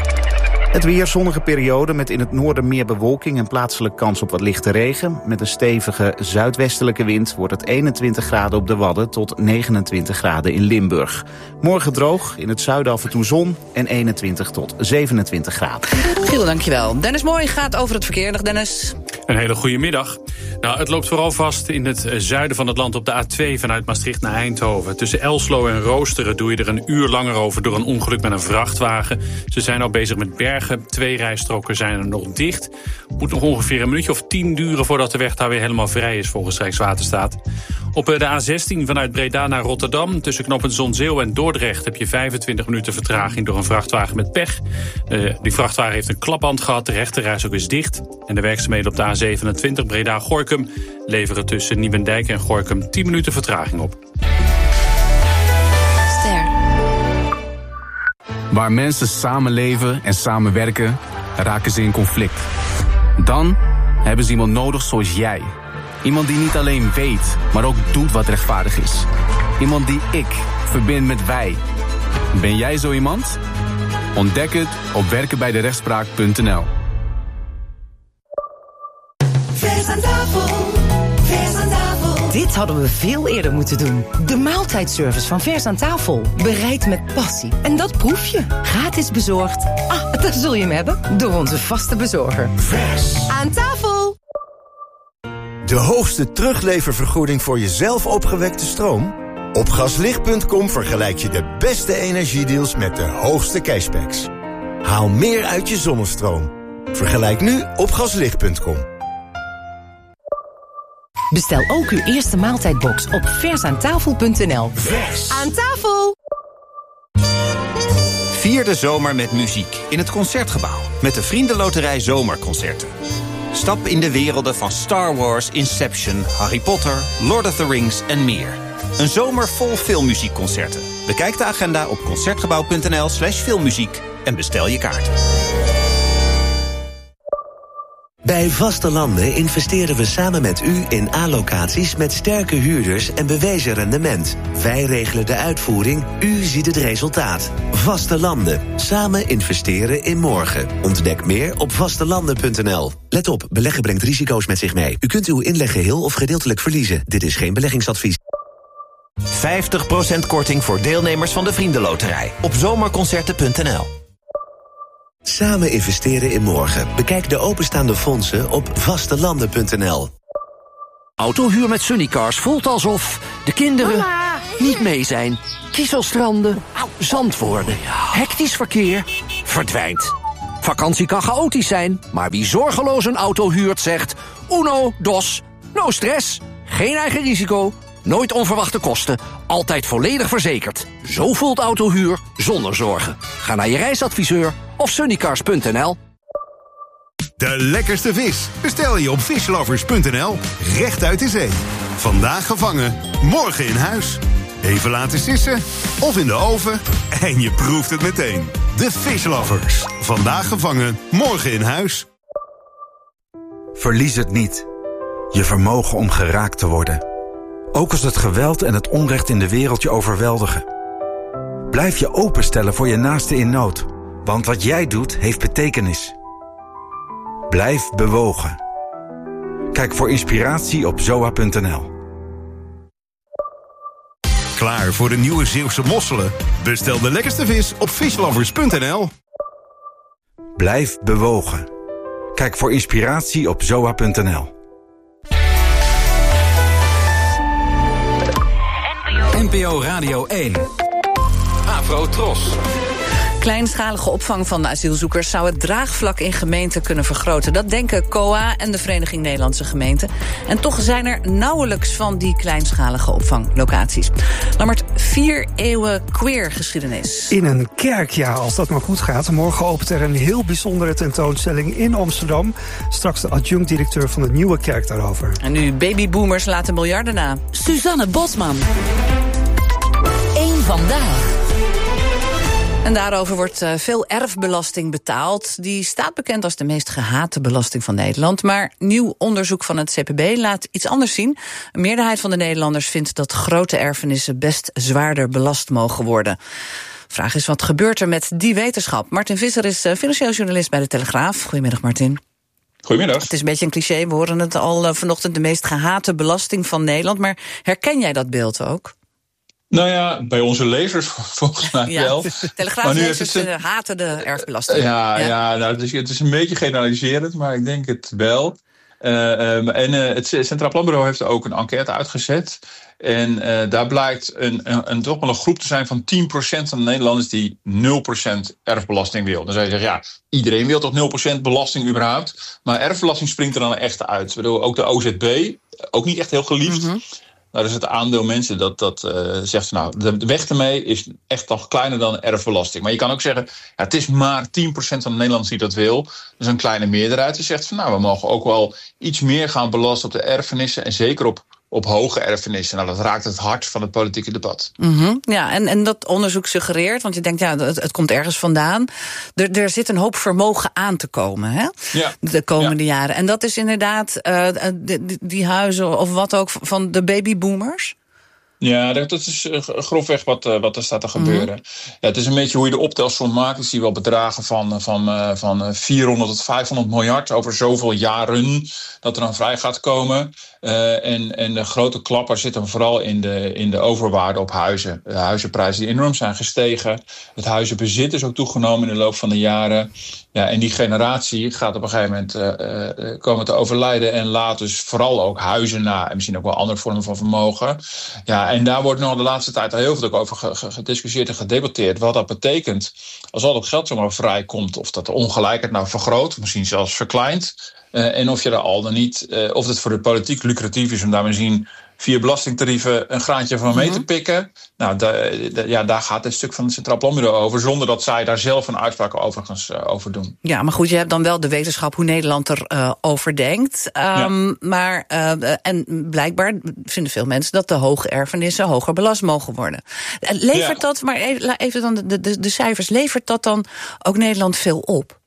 Het weer, zonnige periode met in het noorden meer bewolking en plaatselijk kans op wat lichte regen. Met een stevige zuidwestelijke wind wordt het eenentwintig graden op de Wadden tot negenentwintig graden in Limburg. Morgen droog, in het zuiden af en toe zon en eenentwintig tot zevenentwintig graden. Giel, dankjewel. Dennis Mooi gaat over het verkeer. Dag Dennis. Een hele goede middag. Nou, het loopt vooral vast in het zuiden van het land op de A twee vanuit Maastricht naar Eindhoven. Tussen Elslo en Roosteren doe je er een uur langer over door een ongeluk met een vrachtwagen. Ze zijn al bezig met bergen. Twee rijstroken zijn er nog dicht. Moet nog ongeveer een minuutje of tien duren voordat de weg daar weer helemaal vrij is volgens Rijkswaterstaat. Op de A zestien vanuit Breda naar Rotterdam tussen knooppunt Zonzeel en Dordrecht heb je vijfentwintig minuten vertraging door een vrachtwagen met pech. Uh, die vrachtwagen heeft een klapband gehad, de rechterreis ook is dicht. En de werkzaamheden op de A zevenentwintig Breda-Gorinchem leveren tussen Nieuwendijk en Gorinchem tien minuten vertraging op. Ster. Waar mensen samenleven en samenwerken, raken ze in conflict. Dan hebben ze iemand nodig zoals jij. Iemand die niet alleen weet, maar ook doet wat rechtvaardig is. Iemand die ik verbind met wij. Ben jij zo iemand? Ontdek het op werken bij de rechtspraak punt n l. Vers aan tafel, vers aan tafel. Dit hadden we veel eerder moeten doen. De maaltijdservice van Vers aan tafel. Bereid met passie. En dat proef je. Gratis bezorgd. Ah, daar zul je hem hebben. Door onze vaste bezorger. Vers aan tafel. De hoogste terugleververgoeding voor je zelf opgewekte stroom? Op gaslicht punt com vergelijk je de beste energiedeals met de hoogste cashbacks. Haal meer uit je zonnestroom. Vergelijk nu op gaslicht punt com. Bestel ook uw eerste maaltijdbox op versaantafel punt n l. Vers aan tafel! Vier de zomer met muziek in het Concertgebouw met de Vriendenloterij Zomerconcerten. Stap in de werelden van Star Wars, Inception, Harry Potter, Lord of the Rings en meer. Een zomer vol filmmuziekconcerten. Bekijk de agenda op concertgebouw punt n l slash filmmuziek en bestel je kaarten. Bij Vaste Landen investeren we samen met u in A-locaties met sterke huurders en bewezen rendement. Wij regelen de uitvoering, u ziet het resultaat. Vaste Landen. Samen investeren in morgen. Ontdek meer op vastelanden punt n l. Let op, beleggen brengt risico's met zich mee. U kunt uw inleg geheel of gedeeltelijk verliezen. Dit is geen beleggingsadvies. vijftig procent korting voor deelnemers van de Vriendenloterij op zomerconcerten punt n l. Samen investeren in morgen. Bekijk de openstaande fondsen op vastelanden punt n l. Autohuur met Sunnycars voelt alsof de kinderen Mama. niet mee zijn. Kieselstranden, zand worden, hectisch verkeer verdwijnt. Vakantie kan chaotisch zijn, maar wie zorgeloos een auto huurt zegt uno, dos, no stress, geen eigen risico, nooit onverwachte kosten, altijd volledig verzekerd. Zo voelt autohuur zonder zorgen. Ga naar je reisadviseur of sunnycars punt n l. De lekkerste vis bestel je op fishlovers punt n l. Recht uit de zee. Vandaag gevangen, morgen in huis. Even laten sissen of in de oven en je proeft het meteen. De Fishlovers. Vandaag gevangen, morgen in huis. Verlies het niet. Je vermogen om geraakt te worden. Ook als het geweld en het onrecht in de wereld je overweldigen. Blijf je openstellen voor je naaste in nood. Want wat jij doet, heeft betekenis. Blijf bewogen. Kijk voor inspiratie op zoa punt n l. Klaar voor de nieuwe Zeeuwse mosselen? Bestel de lekkerste vis op fishlovers punt n l. Blijf bewogen. Kijk voor inspiratie op zoa punt n l. N P O Radio één. Afro Tros. Kleinschalige opvang van de asielzoekers zou het draagvlak in gemeenten kunnen vergroten. Dat denken C O A en de Vereniging Nederlandse Gemeenten. En toch zijn er nauwelijks van die kleinschalige opvanglocaties. Lammert, vier eeuwen queer-geschiedenis. In een kerk, ja, als dat maar goed gaat. Morgen opent er een heel bijzondere tentoonstelling in Amsterdam. Straks de adjunct-directeur van de Nieuwe Kerk daarover. En nu babyboomers laten miljarden na. Suzanne Bosman. Eén vandaag. En daarover wordt uh, veel erfbelasting betaald. Die staat bekend als de meest gehate belasting van Nederland. Maar nieuw onderzoek van het C P B laat iets anders zien. Een meerderheid van de Nederlanders vindt dat grote erfenissen best zwaarder belast mogen worden. Vraag is, wat gebeurt er met die wetenschap? Martin Visser is uh, financieel journalist bij de Telegraaf. Goedemiddag, Martin. Goedemiddag. Het is een beetje een cliché, we horen het al uh, vanochtend, de meest gehate belasting van Nederland. Maar herken jij dat beeld ook? Nou ja, bij onze lezers volgens mij ja, wel. Telegraaflezers uh, haten de erfbelasting. Ja, ja. ja nou, het, is, het is een beetje generaliserend, maar ik denk het wel. Uh, um, en uh, het Centraal Planbureau heeft ook een enquête uitgezet. En uh, daar blijkt een, een, een, toch wel een groep te zijn van tien procent van de Nederlanders die nul procent erfbelasting wil. Dan zou je zeggen, ja, iedereen wil toch nul procent belasting überhaupt. Maar erfbelasting springt er dan echt uit. Waardoor ook de O Z B, ook niet echt heel geliefd. Mm-hmm. Nou, dus het aandeel mensen dat, dat uh, zegt, nou, de weg ermee is echt nog kleiner dan erfbelasting. Maar je kan ook zeggen, ja, het is maar tien procent van de Nederlanders die dat wil. Dus een kleine meerderheid die zegt van, nou, we mogen ook wel iets meer gaan belasten op de erfenissen. En zeker op, op hoge erfenissen. Nou, dat raakt het hart van het politieke debat. Mm-hmm. Ja, en, en dat onderzoek suggereert, want je denkt, ja, het, het komt ergens vandaan. Er, er zit een hoop vermogen aan te komen, hè? Ja. De komende ja. jaren. En dat is inderdaad uh, die, die huizen of wat ook van de babyboomers? Ja, dat is grofweg wat, wat er staat te gebeuren. Mm-hmm. Ja, het is een beetje hoe je de optelsom maakt. Ik zie wel bedragen van, van, van vierhonderd tot vijfhonderd miljard over zoveel jaren dat er dan vrij gaat komen. Uh, en, en de grote klapper zit hem vooral in de, in de overwaarde op huizen. De huizenprijzen die enorm zijn gestegen. Het huizenbezit is ook toegenomen in de loop van de jaren. Ja, en die generatie gaat op een gegeven moment uh, uh, komen te overlijden en laat dus vooral ook huizen na en misschien ook wel andere vormen van vermogen. Ja, en daar wordt nog de laatste tijd al heel veel over gediscussieerd en gedebatteerd wat dat betekent als al dat geld zomaar vrijkomt, of dat de ongelijkheid nou vergroot, misschien zelfs verkleint. Uh, en of je er al dan niet, uh, of het voor de politiek lucratief is om daar misschien via belastingtarieven een graantje van mee mm-hmm. te pikken. Nou, da, da, ja, daar gaat een stuk van het Centraal Planbureau over, zonder dat zij daar zelf een uitspraak overigens uh, over doen. Ja, maar goed, je hebt dan wel de wetenschap hoe Nederland er uh, over denkt. Um, ja. Maar, uh, en blijkbaar vinden veel mensen dat de hoge erfenissen hoger belast mogen worden. Levert ja. dat, maar even dan de, de, de cijfers, levert dat dan ook Nederland veel op?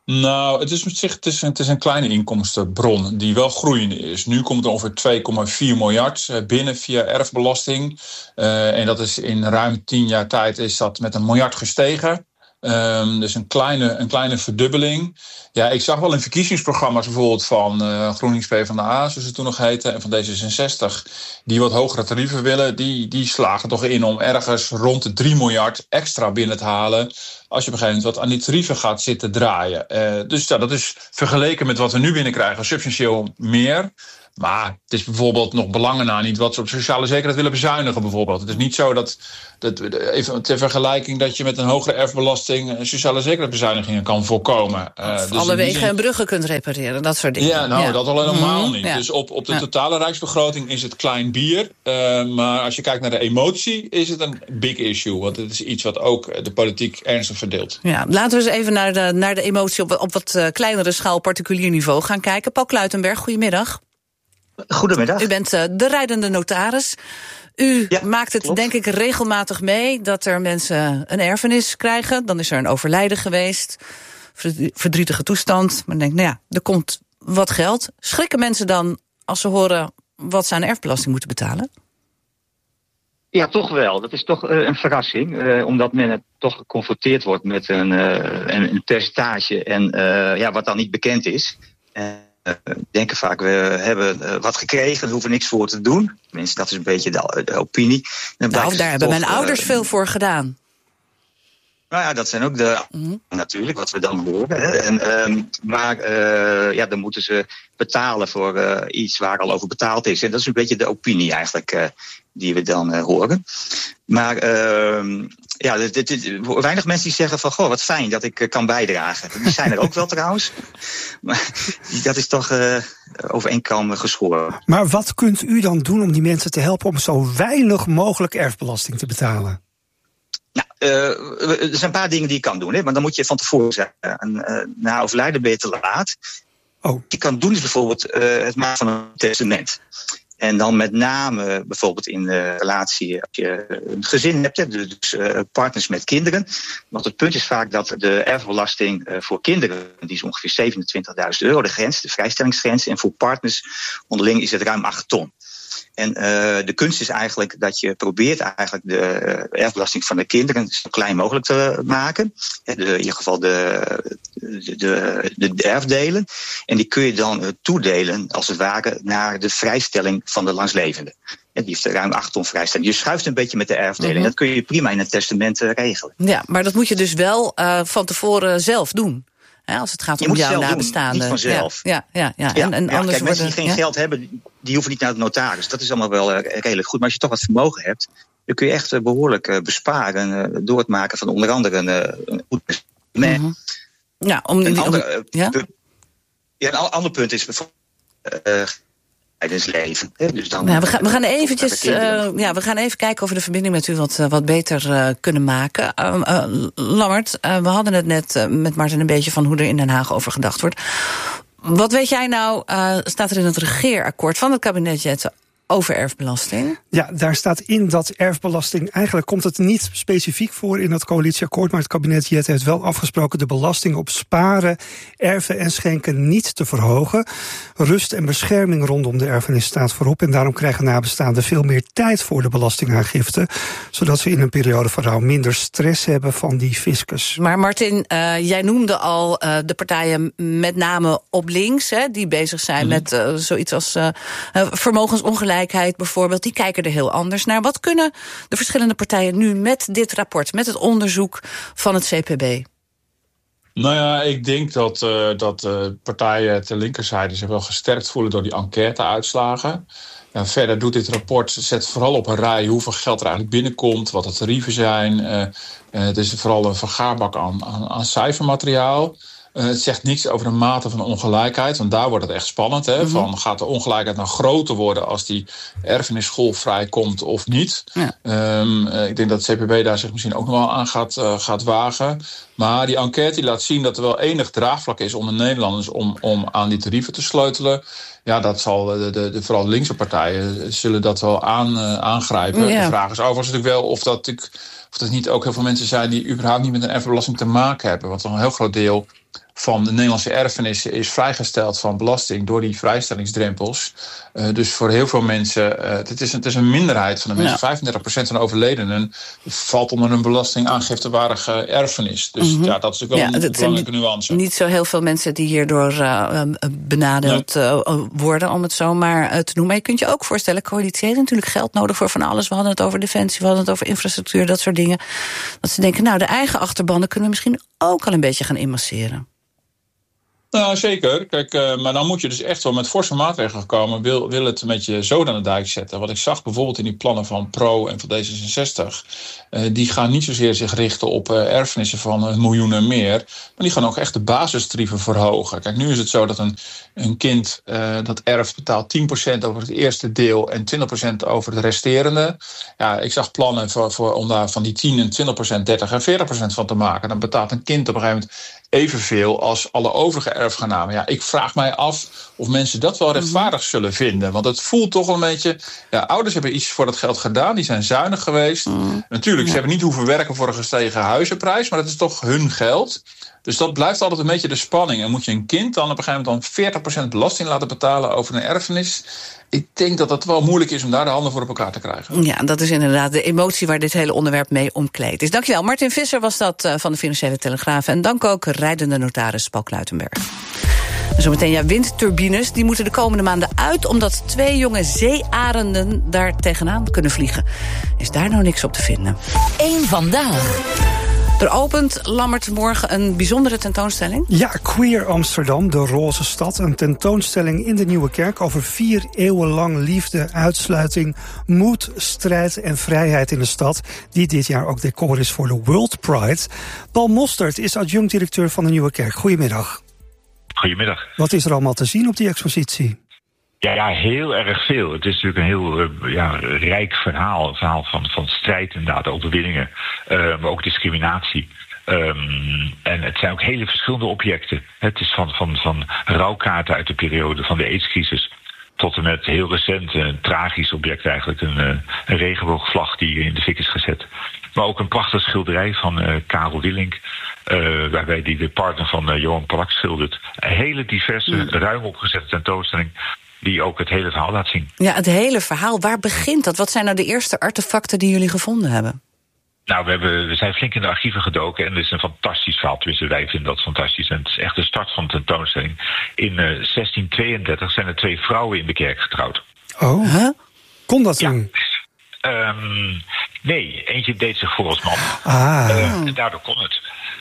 Nou, het is op zich het is, het is een kleine inkomstenbron die wel groeiende is. Nu komt er ongeveer twee komma vier miljard binnen via erfbelasting. Uh, en dat is in ruim tien jaar tijd is dat met een miljard gestegen. Um, dus een kleine, een kleine verdubbeling. Ja, ik zag wel in verkiezingsprogramma's bijvoorbeeld van uh, GroenLinks PvdA, zoals het toen nog heette, en van D zesenzestig, die wat hogere tarieven willen, die, die slagen toch in om ergens rond de drie miljard extra binnen te halen als je op een gegeven moment wat aan die tarieven gaat zitten draaien. Uh, dus ja, dat is vergeleken met wat we nu binnenkrijgen substantieel meer. Maar het is bijvoorbeeld nog belangen na niet wat ze op sociale zekerheid willen bezuinigen bijvoorbeeld. Het is niet zo dat, dat even ter vergelijking, dat je met een hogere erfbelasting sociale zekerheidsbezuinigingen kan voorkomen. Uh, of dus alle wegen zin... en bruggen kunt repareren, dat soort dingen. Ja, nou, ja. dat al helemaal mm-hmm. niet. Ja. Dus op, op de ja. totale rijksbegroting is het klein bier. Uh, maar als je kijkt naar de emotie, is het een big issue. Want het is iets wat ook de politiek ernstig verdeelt. Ja, laten we eens even naar de, naar de emotie op, op wat uh, kleinere schaal, particulier niveau gaan kijken. Paul Kluitenberg, goedemiddag. Goedemiddag. U bent uh, de rijdende notaris. U ja, maakt het klopt. denk ik regelmatig mee dat er mensen een erfenis krijgen. Dan is er een overlijden geweest, verdrietige toestand. Maar dan denk ik, nou ja, er komt wat geld. Schrikken mensen dan als ze horen wat ze aan erfbelasting moeten betalen? Ja, toch wel. Dat is toch uh, een verrassing. Uh, omdat men toch geconfronteerd wordt met een, uh, een, een percentage en uh, ja, wat dan niet bekend is. Uh, Uh, denken vaak, we hebben uh, wat gekregen, we hoeven niks voor te doen. Tenminste, dat is een beetje de, de opinie. Dan nou, daar hebben toch, mijn uh, ouders veel voor gedaan. Nou ja, dat zijn ook de mm-hmm. natuurlijk, wat we dan horen. Hè. En, um, maar uh, ja, dan moeten ze betalen voor uh, iets waar al over betaald is. En dat is een beetje de opinie eigenlijk uh, die we dan uh, horen. Maar uh, ja, dit, dit, dit, weinig mensen die zeggen van, goh, wat fijn dat ik uh, kan bijdragen. Die zijn er ook wel trouwens. Maar dat is toch uh, over één kam geschoren. Maar wat kunt u dan doen om die mensen te helpen om zo weinig mogelijk erfbelasting te betalen? Nou, uh, er zijn een paar dingen die je kan doen, hè, maar dan moet je van tevoren zeggen. En, uh, na overlijden ben je te laat. Oh. Wat je kan doen is bijvoorbeeld uh, het maken van een testament. En dan met name bijvoorbeeld in de relatie als je een gezin hebt, hè, dus uh, partners met kinderen. Want het punt is vaak dat de erfbelasting uh, voor kinderen, die is ongeveer zevenentwintigduizend euro, de grens, de vrijstellingsgrens. En voor partners onderling is het ruim acht ton. En uh, de kunst is eigenlijk dat je probeert eigenlijk de uh, erfbelasting van de kinderen zo klein mogelijk te maken. De, in ieder geval de, de, de, de erfdelen. En die kun je dan uh, toedelen, als het ware, naar de vrijstelling van de langstlevende. En die heeft ruim acht ton vrijstelling. Je schuift een beetje met de erfdelen. Mm-hmm. Dat kun je prima in een testament uh, regelen. Ja, maar dat moet je dus wel uh, van tevoren zelf doen. Hè, als het gaat je om jouw nabestaanden. Niet vanzelf. Ja, ja, ja. ja. En, en ja, anders kijk, mensen worden, die geen ja? geld hebben, die hoeven niet naar de notaris. Dat is allemaal wel uh, redelijk goed. Maar als je toch wat vermogen hebt, dan kun je echt uh, behoorlijk uh, besparen uh, door het maken van onder andere een, uh, een goed testament. Mm-hmm. Ja, om, een om, ander, uh, ja? Punt, ja, een ander punt is bijvoorbeeld Uh, tijdens leven. Dus dan, nou, we, gaan, we, gaan eventjes, uh, ja, we gaan even kijken of we de verbinding met u wat, uh, wat beter uh, kunnen maken. Uh, uh, Lammert, uh, we hadden het net uh, met Martin een beetje van hoe er in Den Haag over gedacht wordt. Wat weet jij nou, uh, staat er in het regeerakkoord van het kabinet Jette over erfbelasting? Ja, daar staat in dat erfbelasting, eigenlijk komt het niet specifiek voor in het coalitieakkoord, maar het kabinet Jette heeft wel afgesproken de belasting op sparen, erven en schenken niet te verhogen. Rust en bescherming rondom de erfenis staat voorop en daarom krijgen nabestaanden veel meer tijd voor de belastingaangifte, zodat ze in een periode van rouw minder stress hebben van die fiscus. Maar Martin, uh, jij noemde al uh, de partijen met name op links, hè, die bezig zijn mm. met uh, zoiets als uh, vermogensongelijkheid bijvoorbeeld, die kijken er heel anders naar. Wat kunnen de verschillende partijen nu met dit rapport, met het onderzoek van het C P B? Nou ja, ik denk dat, uh, dat uh, partijen ter linkerzijde zich wel gesterkt voelen door die enquête-uitslagen. Ja, verder doet dit rapport, zet vooral op een rij hoeveel geld er eigenlijk binnenkomt, wat de tarieven zijn. Uh, uh, het is vooral een vergaarbak aan, aan, aan cijfermateriaal. Uh, het zegt niks over de mate van ongelijkheid, want daar wordt het echt spannend. Hè? Mm-hmm. Van, gaat de ongelijkheid nou groter worden als die erfenisgolf vrijkomt of niet? Ja. Um, uh, ik denk dat het C P B daar zich misschien ook nog wel aan gaat, uh, gaat wagen. Maar die enquête die laat zien dat er wel enig draagvlak is onder Nederlanders om, om aan die tarieven te sleutelen. Ja, dat zal de, de, de vooral linkse partijen zullen dat wel aan, uh, aangrijpen. Ja. De vraag is overigens natuurlijk wel of dat, of dat niet ook heel veel mensen zijn die überhaupt niet met een erfbelasting te maken hebben. Want een heel groot deel van de Nederlandse erfenissen is vrijgesteld van belasting door die vrijstellingsdrempels. Uh, dus voor heel veel mensen, uh, het, is, het is een minderheid van de mensen, ja. vijfendertig procent van de overledenen valt onder een belastingaangiftewaardige erfenis. Dus mm-hmm. ja, dat is natuurlijk wel ja, een belangrijke niet, nuance. Niet zo heel veel mensen die hierdoor uh, benadeeld nee. uh, worden, om het zo maar uh, te noemen. Maar je kunt je ook voorstellen, coalitie heeft natuurlijk geld nodig voor van alles. We hadden het over defensie, we hadden het over infrastructuur, dat soort dingen. Dat ze denken, nou, de eigen achterbannen kunnen we misschien ook al een beetje gaan inmasseren. Nou, zeker. Kijk, uh, maar dan moet je dus echt wel met forse maatregelen komen. Wil, wil het met je zoden aan de dijk zetten. Wat ik zag bijvoorbeeld in die plannen van Pro en van D zesenzestig. Uh, die gaan niet zozeer zich richten op uh, erfenissen van een miljoen en meer. Maar die gaan ook echt de basistarieven verhogen. Kijk, nu is het zo dat een, een kind uh, dat erft betaalt tien procent over het eerste deel en twintig procent over het resterende. Ja, ik zag plannen voor, voor, om daar van die tien en twintig procent dertig en veertig procent van te maken. Dan betaalt een kind op een gegeven moment evenveel als alle overige erfgenamen. Ja, ik vraag mij af of mensen dat wel rechtvaardig zullen vinden. Want het voelt toch wel een beetje, ja, ouders hebben iets voor dat geld gedaan. Die zijn zuinig geweest. Mm. Natuurlijk, ze hebben niet hoeven werken voor een gestegen huizenprijs. Maar dat is toch hun geld. Dus dat blijft altijd een beetje de spanning. En moet je een kind dan op een gegeven moment dan veertig procent belasting laten betalen over een erfenis? Ik denk dat het wel moeilijk is om daar de handen voor op elkaar te krijgen. Ja, dat is inderdaad de emotie waar dit hele onderwerp mee omkleed is. Dankjewel. Martin Visser was dat uh, van de Financiële Telegraaf. En dank ook rijdende notaris Paul Kluitenberg. Zometeen, ja, windturbines die moeten de komende maanden uit, omdat twee jonge zeearenden daar tegenaan kunnen vliegen. Is daar nou niks op te vinden? Eén vandaag. Er opent, Lammert, morgen een bijzondere tentoonstelling. Ja, Queer Amsterdam, de roze stad. Een tentoonstelling in de Nieuwe Kerk over vier eeuwen lang liefde, uitsluiting, moed, strijd en vrijheid in de stad. Die dit jaar ook decor is voor de World Pride. Paul Mostert is adjunct-directeur van de Nieuwe Kerk. Goedemiddag. Goedemiddag. Wat is er allemaal te zien op die expositie? Ja, ja, heel erg veel. Het is natuurlijk een heel uh, ja, rijk verhaal. Een verhaal van, van strijd, inderdaad, overwinningen. Uh, maar ook discriminatie. Um, en het zijn ook hele verschillende objecten. Het is van, van, van rouwkaarten uit de periode van de AIDS-crisis tot en met heel recent een tragisch object eigenlijk. Een, een regenboogvlag die in de fik is gezet. Maar ook een prachtig schilderij van uh, Karel Willink. Uh, waarbij die de partner van uh, Johan Polak schildert. Een hele diverse, mm. ruim opgezette tentoonstelling die ook het hele verhaal laat zien. Ja, het hele verhaal. Waar begint dat? Wat zijn nou de eerste artefacten die jullie gevonden hebben? Nou, we, hebben, we zijn flink in de archieven gedoken en het is een fantastisch verhaal. Tenminste, wij vinden dat fantastisch. En het is echt de start van de tentoonstelling. In uh, zestien tweeëndertig zijn er twee vrouwen in de kerk getrouwd. Oh, huh? Kon dat dan? Ja. Um, nee, eentje deed zich voor als man. Ah. Uh, en daardoor kon het.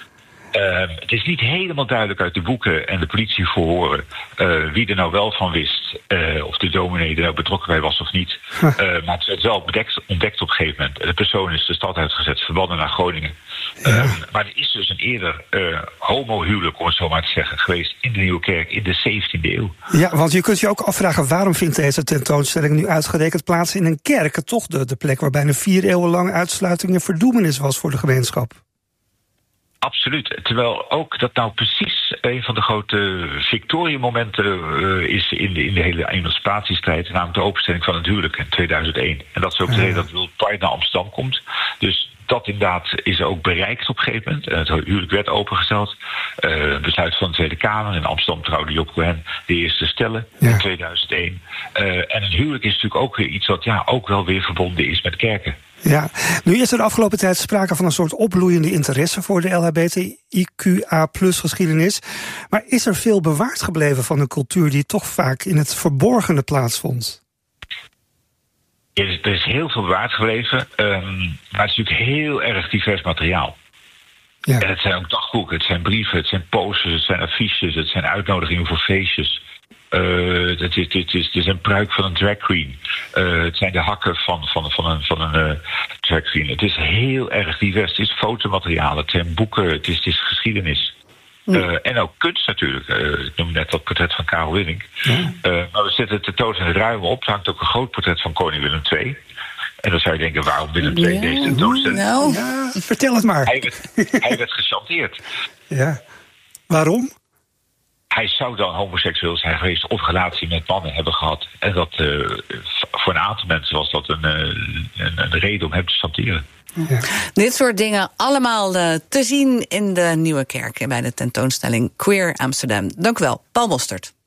Uh, het is niet helemaal duidelijk uit de boeken en de politieverhoren uh, wie er nou wel van wist. Uh, of de dominee er nou betrokken bij was of niet. Huh. Uh, maar het werd wel bedekt, ontdekt op een gegeven moment. De persoon is de stad uitgezet, verbannen naar Groningen. Ja. Uh, maar er is dus een eerder uh, homohuwelijk, om het zo maar te zeggen, geweest in de Nieuwe Kerk in de zeventiende eeuw. Ja, want je kunt je ook afvragen, waarom vindt deze tentoonstelling nu uitgerekend plaats in een kerk? Toch de, de plek waar bijna vier eeuwen lang uitsluiting en verdoemenis was voor de gemeenschap. Absoluut. Terwijl ook dat nou precies een van de grote victoriemomenten uh, is in de, in de hele emancipatiestrijd, namelijk de openstelling van het huwelijk in tweeduizend één. En dat is ook de reden dat World Pride naar Amsterdam komt. Dus dat inderdaad is ook bereikt op een gegeven moment. En het huwelijk werd opengesteld. Uh, besluit van de Tweede Kamer. In Amsterdam trouwde Job Cohen de eerste stellen ja. in tweeduizend één. Uh, en een huwelijk is natuurlijk ook weer iets wat ja, ook wel weer verbonden is met kerken. Ja, nu is er de afgelopen tijd sprake van een soort opbloeiende interesse voor de L H B T I Q A plus geschiedenis. Maar is er veel bewaard gebleven van een cultuur die toch vaak in het verborgene plaatsvond? Ja, er is heel veel bewaard gebleven, um, maar het is natuurlijk heel erg divers materiaal. Ja. En het zijn ook dagboeken, het zijn brieven, het zijn posters, het zijn affiches, het zijn uitnodigingen voor feestjes. Uh, het, is, het, is, het is een pruik van een drag queen. Uh, het zijn de hakken van, van, van een, van een uh, drag queen. Het is heel erg divers. Het is fotomateriaal, het zijn boeken, het is, het is geschiedenis. Uh, en ook kunst natuurlijk. Uh, ik noem net dat portret van Karel Willink. Ja. Uh, maar we zetten het tentoonstelling ruim op. Er hangt ook een groot portret van koning Willem de Tweede. En dan zou je denken, waarom Willem de Tweede ja, deze tentoonstelling? Nou, ja, vertel het maar. Hij werd, hij werd gechanteerd. Ja. Waarom? Hij zou dan homoseksueel zijn geweest of relatie met mannen hebben gehad. En dat uh, voor een aantal mensen was dat een, uh, een, een reden om hem te chanteren. Ja. Dit soort dingen allemaal uh, te zien in de Nieuwe Kerk... bij de tentoonstelling Queer Amsterdam. Dank u wel, Paul Mostert.